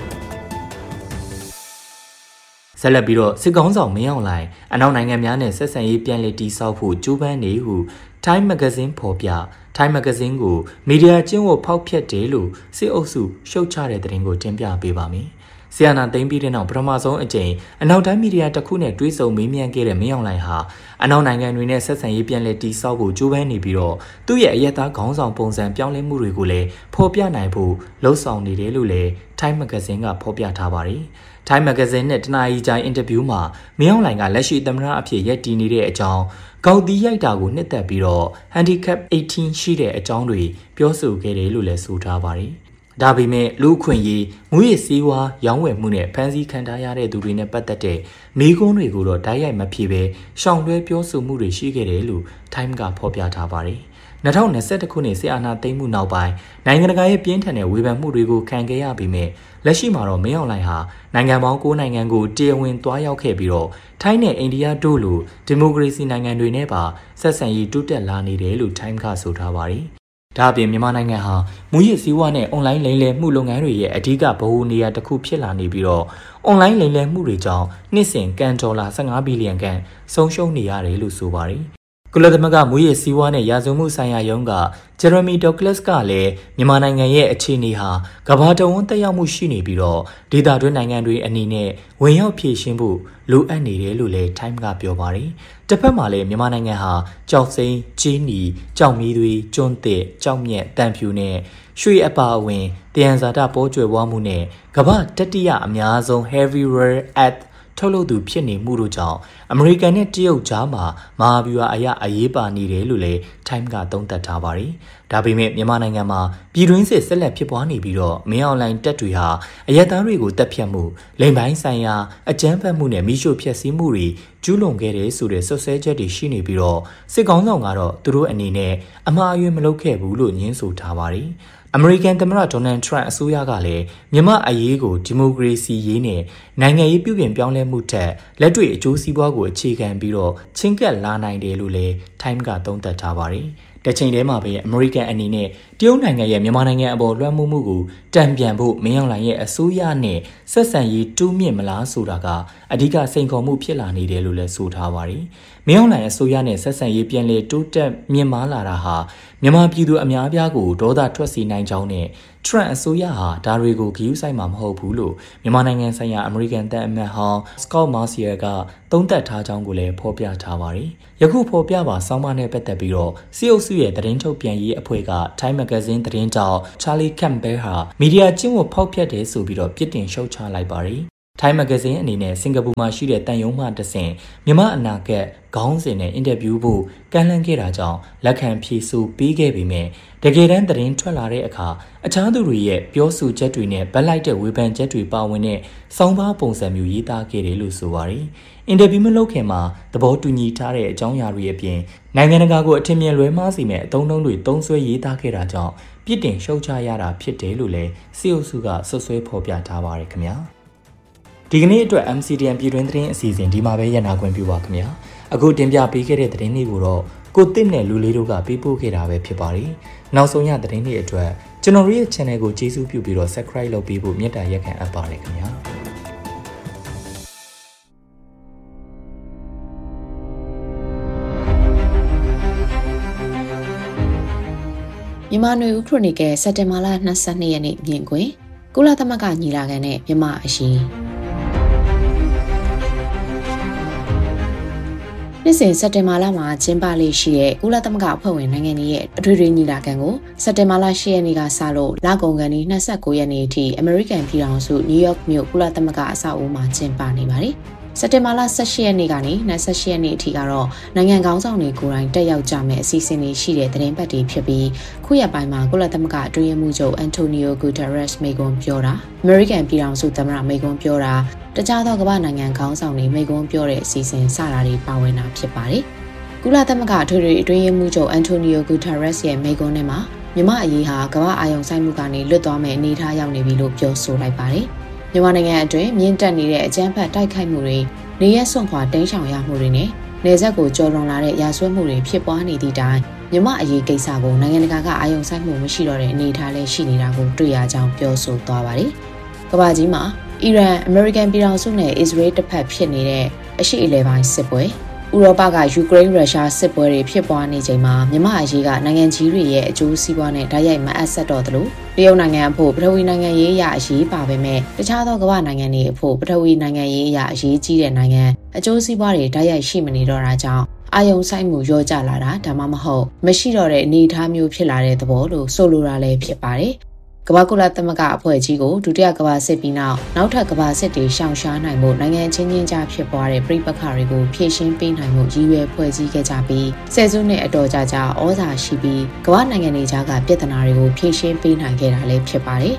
ဆက်လက်ပြီးတော့စစ်ကောင်းဆောင်မင်းအောင်လှိုင်အနောက်နိုင်ငံများနဲ့ဆက်ဆံရေးပြန်လည်တည်ဆောက်ဖို့ကြိုးပမ်းနေဟု Time Magazine ဖော်ပြ Time Magazine ကိုမီဒီယာကျင်းဝတ်ဖောက်ဖျက်တယ်လို့စစ်အုပ်စုရှုတ်ချတဲ့သတင်းကိုတင်ပြပေးပါမယ်။ဆီယနာသိမ်းပြီးတဲ့နောက်ပထမဆုံးအကြိမ်အနောက်တိုင်းမီဒီယာတစ်ခုနဲ့တွဲဆုံမေးမြန်းခဲ့တဲ့မင်းအောင်လှိုင်ဟာအနောက်နိုင်ငံတွေနဲ့ဆက်ဆံရေးပြန်လည်တည်ဆောက်ဖို့ကြိုးပမ်းနေပြီးတော့သူ့ရဲ့အရက်သားခေါင်းဆောင်ပုံစံပြောင်းလဲမှုတွေကိုလည်းဖော်ပြနိုင်ဖို့လှုံ့ဆော်နေတယ်လို့လည်း Time Magazine ကဖော်ပြထားပါတယ်။ Time Magazine နဲ့တနအီကြာအင်တာဗျူးမှာမင်းအောင်လှိုင်ကလက်ရှိသမ္မတအဖြစ်ရပ်တည်နေတဲ့အကြောင်းကောက်တီးရိုက်တာကိုနှစ်သက်ပြီးတော့ handicap 18ရှိတဲ့အကြောင်းတွေပြောဆိုခဲ့တယ်လို့လည်းဆိုထားပါတယ်။ဒါပေမဲ့လူခွင့်ရေးမူရစ်စည်းဝါးရောင်းဝယ်မှုနဲ့ဖမ်းဆီးခံထားရတဲ့သူတွေနဲ့ပတ်သက်တဲ့မိကွန်းတွေကိုတော့တိုက်ရိုက်မဖြစ်ပဲရှောင်လွှဲပြောဆိုမှုတွေရှိခဲ့တယ်လို့ Time ကဖော်ပြထားပါတယ်။2021ခုနှစ်စစ်အာဏာသိမ်းမှုနောက်ပိုင်းနိုင်ငံတကာရဲ့ပြင်းထန်တဲ့ဝေဖန်မှုတွေကိုခံခဲ့ရပြီးမြဲလက်ရှိမှာတော့မင်းအောင်လှိုင်ဟာနိုင်ငံပေါင်း9နိုင်ငံကိုတရားဝင်သွားရောက်ခဲ့ပြီးတော့ထိုင်းနဲ့အိန္ဒိယတို့လိုဒီမိုကရေစီနိုင်ငံတွေနဲ့ပါဆက်ဆံရေးတိုးတက်လာနေတယ်လို့ Time ကဆိုထားပါတယ်။ဒါအပြင်မြန်မာနိုင်ငံဟာမူရစ်စည်းဝါးနဲ့အွန်လိုင်းလိမ်လည်မှုလုပ်ငန်းတွေရဲ့အဓိကဗဟိုနေရာတစ်ခုဖြစ်လာနေပြီးတော့အွန်လိုင်းလိမ်လည်မှုတွေကြောင့်နှစ်စဉ်ကန်ဒေါ်လာ15ဘီလီယံခန့်ဆုံးရှုံးနေရတယ်လို့ဆိုပါတယ်။ကုလသမဂ္ဂမူရစ်စည်းဝါးနဲ့ရာဇဝတ်မှုဆိုင်ရာရုံးကဂျယ်ရမီဒေါကလတ်ကလည်းမြန်မာနိုင်ငံရဲ့အခြေအနေဟာကမ္ဘာတဝန်းတက်ရောက်မှုရှိနေပြီးတော့ဒေသတွင်းနိုင်ငံတွေအနေနဲ့ဝင်ရောက်ဖြည့်ရှင်းဖို့လိုအပ်နေတယ်လို့လည်း Time ကပြောပါတယ်။တစ်ဖက်မှာလည်းမြန်မာနိုင်ငံဟာကြောက်စိမ်း၊ကြေးနီ၊ကြောက်မီးသွေး၊ကျွန်းသစ်၊ကြောက်မြက်၊တန်ဖြူနဲ့ရွှေအပါအဝင်တယံဇာတပေါ်ကျွယ်ဝမှုနဲ့ကမ္ဘာတတိယအများဆုံး heavy rare earthထုတ်လုပ်သူဖြစ်နေမှုတို့ကြောင့်အမေရိကန်နဲ့တရုတ်ကြားမှာမဟာဗျူဟာအရေးပါနေတယ်လို့လည်း Time ကသုံးသပ်ထားပါတယ်။ဒါပေမဲ့မြန်မာနိုင်ငံမှာပြည်တွင်းစစ်ဆက်လက်ဖြစ်ပွားနေပြီးတော့မင်းအောင်လှိုင်တပ်တွေဟာအရက်သားတွေကိုတပ်ဖြတ်မှုလိမ်ပိုင်းဆိုင်ရာအကြမ်းဖက်မှုနဲ့မိရှုဖျက်ဆီးမှုတွေကျူးလွန်ခဲ့တဲ့ဆိုတဲ့ဆွဆွဲချက်တွေရှိနေပြီးတော့စစ်ကောင်းဆောင်ကတော့သူတို့အနေနဲ့အမှားအယွင်းမလုပ်ခဲ့ဘူးလို့ညင်းဆိုထားပါတယ်။အမေရိကန်သမ္မတဒေါ်နယ်ထရန့်အစိုးရကလည်းမြန်မာအရေးကိုဒီမိုကရေစီရေးနဲ့နိုင်ငံရေးပြုပြင်ပြောင်းလဲမှုထက်လက်တွေ့အကျိုးစီးပွားကိုအခြေခံပြီးတော့ချင်းကပ်လာနိုင်တယ်လို့လည်း Time ကသုံးသပ်ထားပါတယ်။တချိန်တည်းမှာပဲအမေရိကန်အနေနဲ့တရုတ်နိုင်ငံရဲ့မြန်မာနိုင်ငံအပေါ်လွှမ်းမိုးမှုကိုတံပြန်ဖို့မင်းအောင်လှိုင်ရဲ့အစိုးရနဲ့ဆက်ဆံရေးတိုးမြင့်မလားဆိုတာကအဓိကစိန်ခေါ်မှုဖြစ်လာနေတယ်လို့လည်းဆိုထားပါတယ်။မင်းအောင်လှိုင်အစိုးရနဲ့ဆက်ဆံရေးပြန်လည်တိုးတက်မြင့်မားလာတာဟာမြန်မာပြည်သူအများအပြားကိုဒေါသထွက်စေနိုင်ကြောင်းနဲ့ထရန့်အစိုးရဟာဒါတွေကိုဂရုစိုက်မှာမဟုတ်ဘူးလို့မြန်မာနိုင်ငံဆိုင်ရာအမေရိကန်တပ်အမတ်ဟောင်းစကော့မာစီယာကသုံးသပ်ထားကြောင်းကိုလည်းဖော်ပြထားပါတယ်။ယခုဖော်ပြပါဆောင်းပါးနဲ့ပတ်သက်ပြီးတော့စီအုပ်စုရဲ့သတင်းထုတ်ပြန်ရေးအဖွဲ့က Time Magazine သတင်းတောက် Charlie Campbell ဟာမီဒီယာကျင့်ဝတ်ဖောက်ဖျက်တယ်ဆိုပြီးတော့ပြစ်တင်ရှုတ်ချလိုက်ပါတယ်။ Time Magazine အနေနဲ့စင်ကာပူမှာရှိတဲ့တန်ယုံမှတဆင့်မြန်မာအနာဂတ်ခေါင်းစဉ်နဲ့အင်တာဗျူးဖို့ကမ်းလှမ်းခဲ့တာကြောင့်လက်ခံဖြေဆိုပေးခဲ့ပေမဲ့တကယ်တမ်းသတင်းထွက်လာတဲ့အခါအခြားသူတွေရဲ့ပြောဆိုချက်တွေနဲ့ဗတ်လိုက်တဲ့ဝေဖန်ချက်တွေပါဝင်တဲ့စောင်းပါးပုံစံမျိုးရေးသားခဲ့တယ်လို့ဆိုပါတယ်။အင်တာဗျူးမလုပ်ခင်မှာသဘောတူညီထားတဲ့အကြောင်းအရာတွေအပြင်နိုင်ငံတကာကိုအထင်မြင်လွဲမှားစေမဲ့အသုံးအနှုန်းတွေသုံးစွဲရေးသားခဲ့တာကြောင့်ပြစ်တင်ရှုတ်ချရတာဖြစ်တယ်လို့လည်းစီအုပ်စုကဆွဆွဲဖော်ပြထားပါတယ်ခင်ဗျာ။ဒီကနေ့အတွက် MCDM ပြည်တွင်းသတင်းအစီအစဉ်ဒီမှာပဲရနာခွင့်ပြုပါခင်ဗျာအခုတင်ပြပေးခဲ့တဲ့သတင်းလေးကိုတော့ကိုတစ်နဲ့လူလေးတို့ကပေးပို့ခဲ့တာပဲဖြစ်ပါတယ်နောက်ဆုံးရသတင်းလေးအတွက်ကျွန်တော်ရဲ့ channel ကိုကျေးဇူးပြုပြီးတော့ subscribe လုပ်ပေးဖို့မေတ္တာရက်ခံအပ်ပါတယ်ခင်ဗျာမြန်မာနွေဦးခရိုနီကယ်စက်တင်ဘာလ22ရက်နေ့မြင်ကွင်းကုလသမဂ္ဂညီလာခံနဲ့မြန်မာအရေးနှစ်စဉ်စက်တင်ဘာလမှာကျင်းပလေးရှိတဲ့ကုလသမဂ္ဂအဖွဲ့ဝင်နိုင်ငံတွေရဲ့အထွေထွေညီလာခံကိုစက်တင်ဘာလ10ရက်နေ့ကစလို့လကုန်ကန်ဒီ29ရက်နေ့အထိအမေရိကန်ပြည်ထောင်စုနယူးယောက်မြို့ကုလသမဂ္ဂအဆောက်အဦမှာကျင်းပနေပါတယ်။စက်တင်ဘာလ18ရက်နေ့ကနေ28ရက်နေ့အထိကတော့နိုင်ငံခေါင်းဆောင်တွေကိုယ်တိုင်တက်ရောက်ကြမယ့်အစီအစဉ်တွေရှိတဲ့သတင်းပတ်တွေဖြစ်ပြီးခုရက်ပိုင်းမှာကုလသမဂ္ဂအတွင်းရေးမှူးချုပ်အန်တိုနီယိုဂူတာရက်စ်မိန့်ခွန်းပြောတာအမေရိကန်ပြည်ထောင်စုသမ္မတမိန့်ခွန်းပြောတာတခြားသောကမ္ဘာနိုင်ငံခေါင်းဆောင်တွေမိန့်ခွန်းပြောတဲ့အစီအစဉ်စတာတွေပါဝင်တာဖြစ်ပါတယ်။ကုလသမဂ္ဂအထွေထွေအတွင်းရေးမှူးချုပ်အန်တိုနီယိုဂူတာရက်စ်ရဲ့မိန့်ခွန်းထဲမှာမြန်မာအရေးဟာကမ္ဘာအာရုံစိုက်မှုကနေလွတ်သွားမယ့်အနေအထားရောက်နေပြီလို့ပြောဆိုလိုက်ပါတယ်။မြန်မာနိုင်ငံအတွင်းမြင့်တက်နေတဲ့အကြမ်းဖက်တိုက်ခိုက်မှုတွေနေရဆွန့်ခွာတိမ်းရှောင်ရမှုတွေနဲ့နေဆက်ကိုကျော်လွန်လာတဲ့ရာဇဝတ်မှုတွေဖြစ်ပွားနေသည့်တိုင်မြန်မာအရေးကိစ္စကိုနိုင်ငံတကာကအာရုံစိုက်မှုမရှိတော့တဲ့အနေအထားလည်းရှိနေတာကိုတွေ့ရကြောင်းပြောဆိုသွားပါတယ်။ကမ္ဘာကြီးမှာအီရန်အမေရိကန်ပြည်ထောင်စုနဲ့အစ္စရေးတစ်ဖက်ဖြစ်နေတဲ့အရှေ့အလယ်ပိုင်းစစ်ပွဲဥရောပကယူကရိန်းရုရှားစစ်ပွဲတွေဖြစ်ပွားနေချိန်မှာမြန်မာအရေးကနိုင်ငံကြီးတွေရဲ့အကျိုးစီးပွားနဲ့ဓာတ်ရိုက်မအပ်ဆက်တော့သလိုတရုတ်နိုင်ငံအဖို့ပထဝီနိုင်ငံရေးအရအရေးပါပေမဲ့တခြားသောကမ္ဘာနိုင်ငံတွေအဖို့ပထဝီနိုင်ငံရေးအရအရေးကြီးတဲ့နိုင်ငံအကျိုးစီးပွားတွေဓာတ်ရိုက်ရှိမနေတော့တာကြောင့်အာယုံဆိုင်မှုရောကျလာတာဒါမှမဟုတ်မရှိတော့တဲ့အနေအထားမျိုးဖြစ်လာတဲ့သဘောလို့ဆိုလိုတာလည်းဖြစ်ပါတယ်ကမ္ဘာကုလသမဂ္ဂအဖွဲ့ကြီးကိုဒုတိယကမ္ဘာစစ်ပြီးနောက်ထပ်ကမ္ဘာစစ်တွေရှောင်ရှားနိုင်မှုနိုင်ငံချင်းချင်းကြားဖြစ်ပွားတဲ့ပြည်ပခါတွေကိုဖြည့်ရှင်းပေးနိုင်မှုရည်ရွယ်ဖွဲ့စည်းခဲ့ကြပြီးဆယ်စုနှစ်အတော်ကြာဩဇာရှိပြီးကမ္ဘာနိုင်ငံတွေကြားကပြဿနာတွေကိုဖြည့်ရှင်းပေးနိုင်ခဲ့တာလည်းဖြစ်ပါတယ်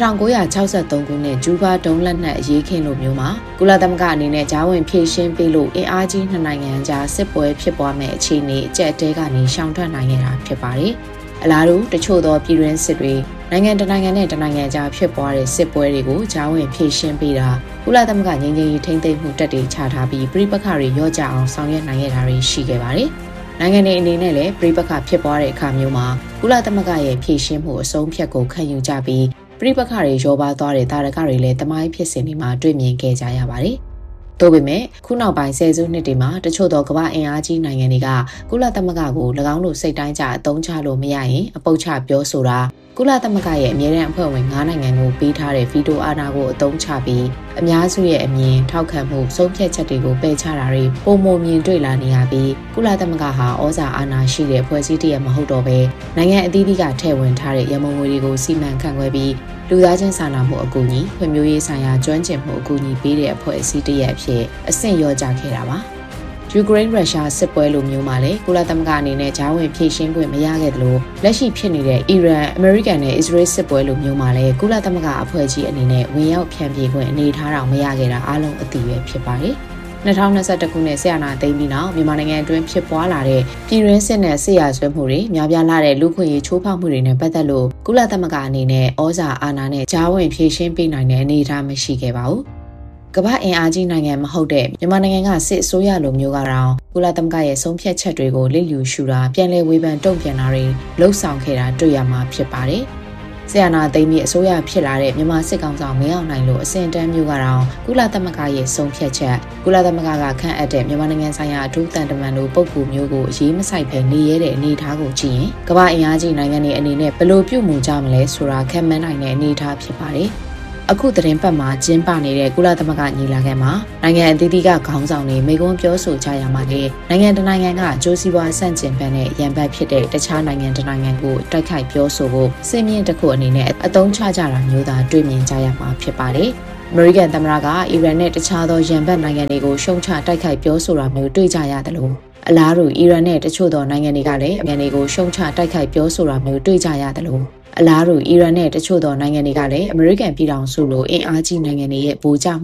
1963ခုနှစ်ဂျူဘာဒုံးလက်နက်အရေးခင်းလိုမျိုးမှာကုလသမဂ္ဂအနေနဲ့ဂျာဝင်ဖြည့်ရှင်းပေးလို့အင်အားကြီးနှစ်နိုင်ငံကြားစစ်ပွဲဖြစ်ပွားမဲ့အခြေအနေအကျက်တဲကနေရှောင်ထွက်နိုင်ခဲ့တာဖြစ်ပါတယ်အလားတူတချို့သောပြည်တွင်းစစ်တွေနိုင်ငံတနိုင်ငံနဲ့တနိုင်ငံကြားဖြစ်ပွားတဲ့စစ်ပွဲတွေကိုဂျာဝင်ဖြည့်ရှင်းပေးတာကုလသမဂ္ဂငြိမ်းချမ်းရေးထိန်းသိမ်းမှုတပ်တွေချထားပြီးပြည်ပခါတွေရော့ကျအောင်ဆောင်ရွက်နိုင်ခဲ့တာတွေရှိခဲ့ပါတယ်နိုင်ငံတွေအနေနဲ့လည်းပြည်ပခါဖြစ်ပွားတဲ့အခါမျိုးမှာကုလသမဂ္ဂရဲ့ဖြည့်ရှင်းမှုအဆုံးဖြတ်ကိုခံယူကြပြီးပြည်ပခါတွေရောပါသွားတဲ့တာရကတွေလည်းတမိုင်းဖြစ်စဉ်တွေမှာတွေ့မြင်ခဲ့ကြရပါတယ်။သို့ပေမဲ့ခုနောက်ပိုင်းဆယ်စုနှစ်တွေမှာတချို့သောကမ္ဘာအင်အားကြီးနိုင်ငံတွေကကုလသမဂ္ဂကို၎င်းတို့စိတ်တိုင်းကျအသုံးချလို့မရရင်အပုတ်ချပြောဆိုတာကုလသမဂ္ဂရဲ့အမြဲတမ်းအဖွဲ့ဝင်9နိုင်ငံကိုပေးထားတဲ့ဗီတိုအာဏာကိုအသုံးချပြီးအများစုရဲ့အမြင်ထောက်ခံမှုဆုံးဖြတ်ချက်တွေကိုပယ်ချတာတွေပုံမမြင်တွေ့လာနေရပြီးကုလသမဂ္ဂဟာဩဇာအာဏာရှိတဲ့ဖွဲ့စည်းတရမဟုတ်တော့ဘဲနိုင်ငံအသီးသီးကထည့်ဝင်ထားတဲ့ရမုံငွေတွေကိုစီမံခန့်ခွဲပြီးလူသားချင်းစာနာမှုအကူအညီဖွံ့ဖြိုးရေးဆိုင်ရာကျွမ်းကျင်မှုအကူအညီပေးတဲ့အဖွဲ့အစည်းတရက်အဖြစ်အဆင့်ရောကြခဲ့တာပါယူကရိန်းရုရှားစစ်ပွဲလိုမျိုးမှာလည်းကုလသမဂ္ဂအနေနဲ့ဂျာဝင်ဖြည့်ရှင်းခွင့်မရခဲ့သလိုလက်ရှိဖြစ်နေတဲ့အီရန်အမေရိကန်နဲ့အစ္စရေးစစ်ပွဲလိုမျိုးမှာလည်းကုလသမဂ္ဂအဖွဲ့ကြီးအနေနဲ့ဝင်ရောက်ဖြန့်ပြေးခွင့်အနေထားတောင်မရခဲ့တာအားလုံးအသိပဲဖြစ်ပါတယ်2021ခုနှစ်ဆရာနာသိမ်းပြီးနောက်မြန်မာနိုင်ငံအတွင်းဖြစ်ပွားလာတဲ့ပြည်တွင်းစစ်နဲ့စစ်ရာဇဝတ်မှုတွေများပြားလာတဲ့လူခွင့်ရေးချိုးဖောက်မှုတွေနဲ့ပတ်သက်လို့ကုလသမဂ္ဂအနေနဲ့ဩဇာအာဏာနဲ့ဂျာဝင်ဖြည့်ရှင်းပေးနိုင်တဲ့အနေအထားမရှိခဲ့ပါဘူးကမ္ဘာအင်အားကြီးနိုင်ငံမဟုတ်တဲ့မြန်မာနိုင်ငံကစစ်အစိုးရလိုမျိုးကတော့ကုလသမဂ္ဂရဲ့ဆုံးဖြတ်ချက်တွေကိုလစ်လျူရှုတာပြန်လည်ဝေဖန်တုံ့ပြန်တာတွေလှုပ်ဆောင်ခဲ့တာတွေ့ရမှာဖြစ်ပါတယ်။ဆီယနာသိမ်းပြီးအစိုးရဖြစ်လာတဲ့မြန်မာစစ်ကောင်ဆောင်မင်းအောင်လှိုင်လိုအစဉ်တန်းမျိုးကတော့ကုလသမဂ္ဂရဲ့ဆုံးဖြတ်ချက်ကုလသမဂ္ဂကခန့်အပ်တဲ့မြန်မာနိုင်ငံဆိုင်ရာအထူးတန်တမန်လိုပုဂ္ဂိုလ်မျိုးကိုအရေးမဆိုင်ပဲနေရတဲ့အနေအထားကိုကြည့်ရင်ကမ္ဘာအင်အားကြီးနိုင်ငံတွေအနေနဲ့ဘယ်လိုပြုမှုကြမလဲဆိုတာခံမှန်းနိုင်တဲ့အနေအထားဖြစ်ပါတယ်။အခုသတင်းပတ်မှာကျင်းပနေတဲ့ကုလသမဂ္ဂညီလာခံမှာနိုင်ငံအသီးသီးကခေါင်းဆောင်တွေမိန့်ခွန်းပြောဆိုကြရမှာလေနိုင်ငံတနိုင်ငံကကြိုးစည်းပွားဆန့်ကျင်ဘက်နဲ့ရန်ဘက်ဖြစ်တဲ့တခြားနိုင်ငံတနိုင်ငံကိုတိုက်ခိုက်ပြောဆိုဖို့စင်မြင့်တစ်ခုအနေနဲ့အသုံးချကြတာမျိုးသာတွေ့မြင်ကြရမှာဖြစ်ပါတယ်။အမေရိကန်သမ္မတကအီရန်နဲ့တခြားသောရန်ဘက်နိုင်ငံတွေကိုရှုံချတိုက်ခိုက်ပြောဆိုတာမျိုးတွေ့ကြရတယ်လို့အလားတူအီရန်နဲ့တချို့သောနိုင်ငံတွေကလည်းအမြန်တွေကိုရှုံချတိုက်ခိုက်ပြောဆိုတာမျိုးတွေ့ကြရတယ်လို့အလားတူအီရန်နဲ့တချို့သောနိုင်ငံတွေကလည်းအမေရိကန်ပြည်ထောင်စုလိုအင်အားကြီးနိုင်ငံတွေရဲ့ဗိုလ်ကျ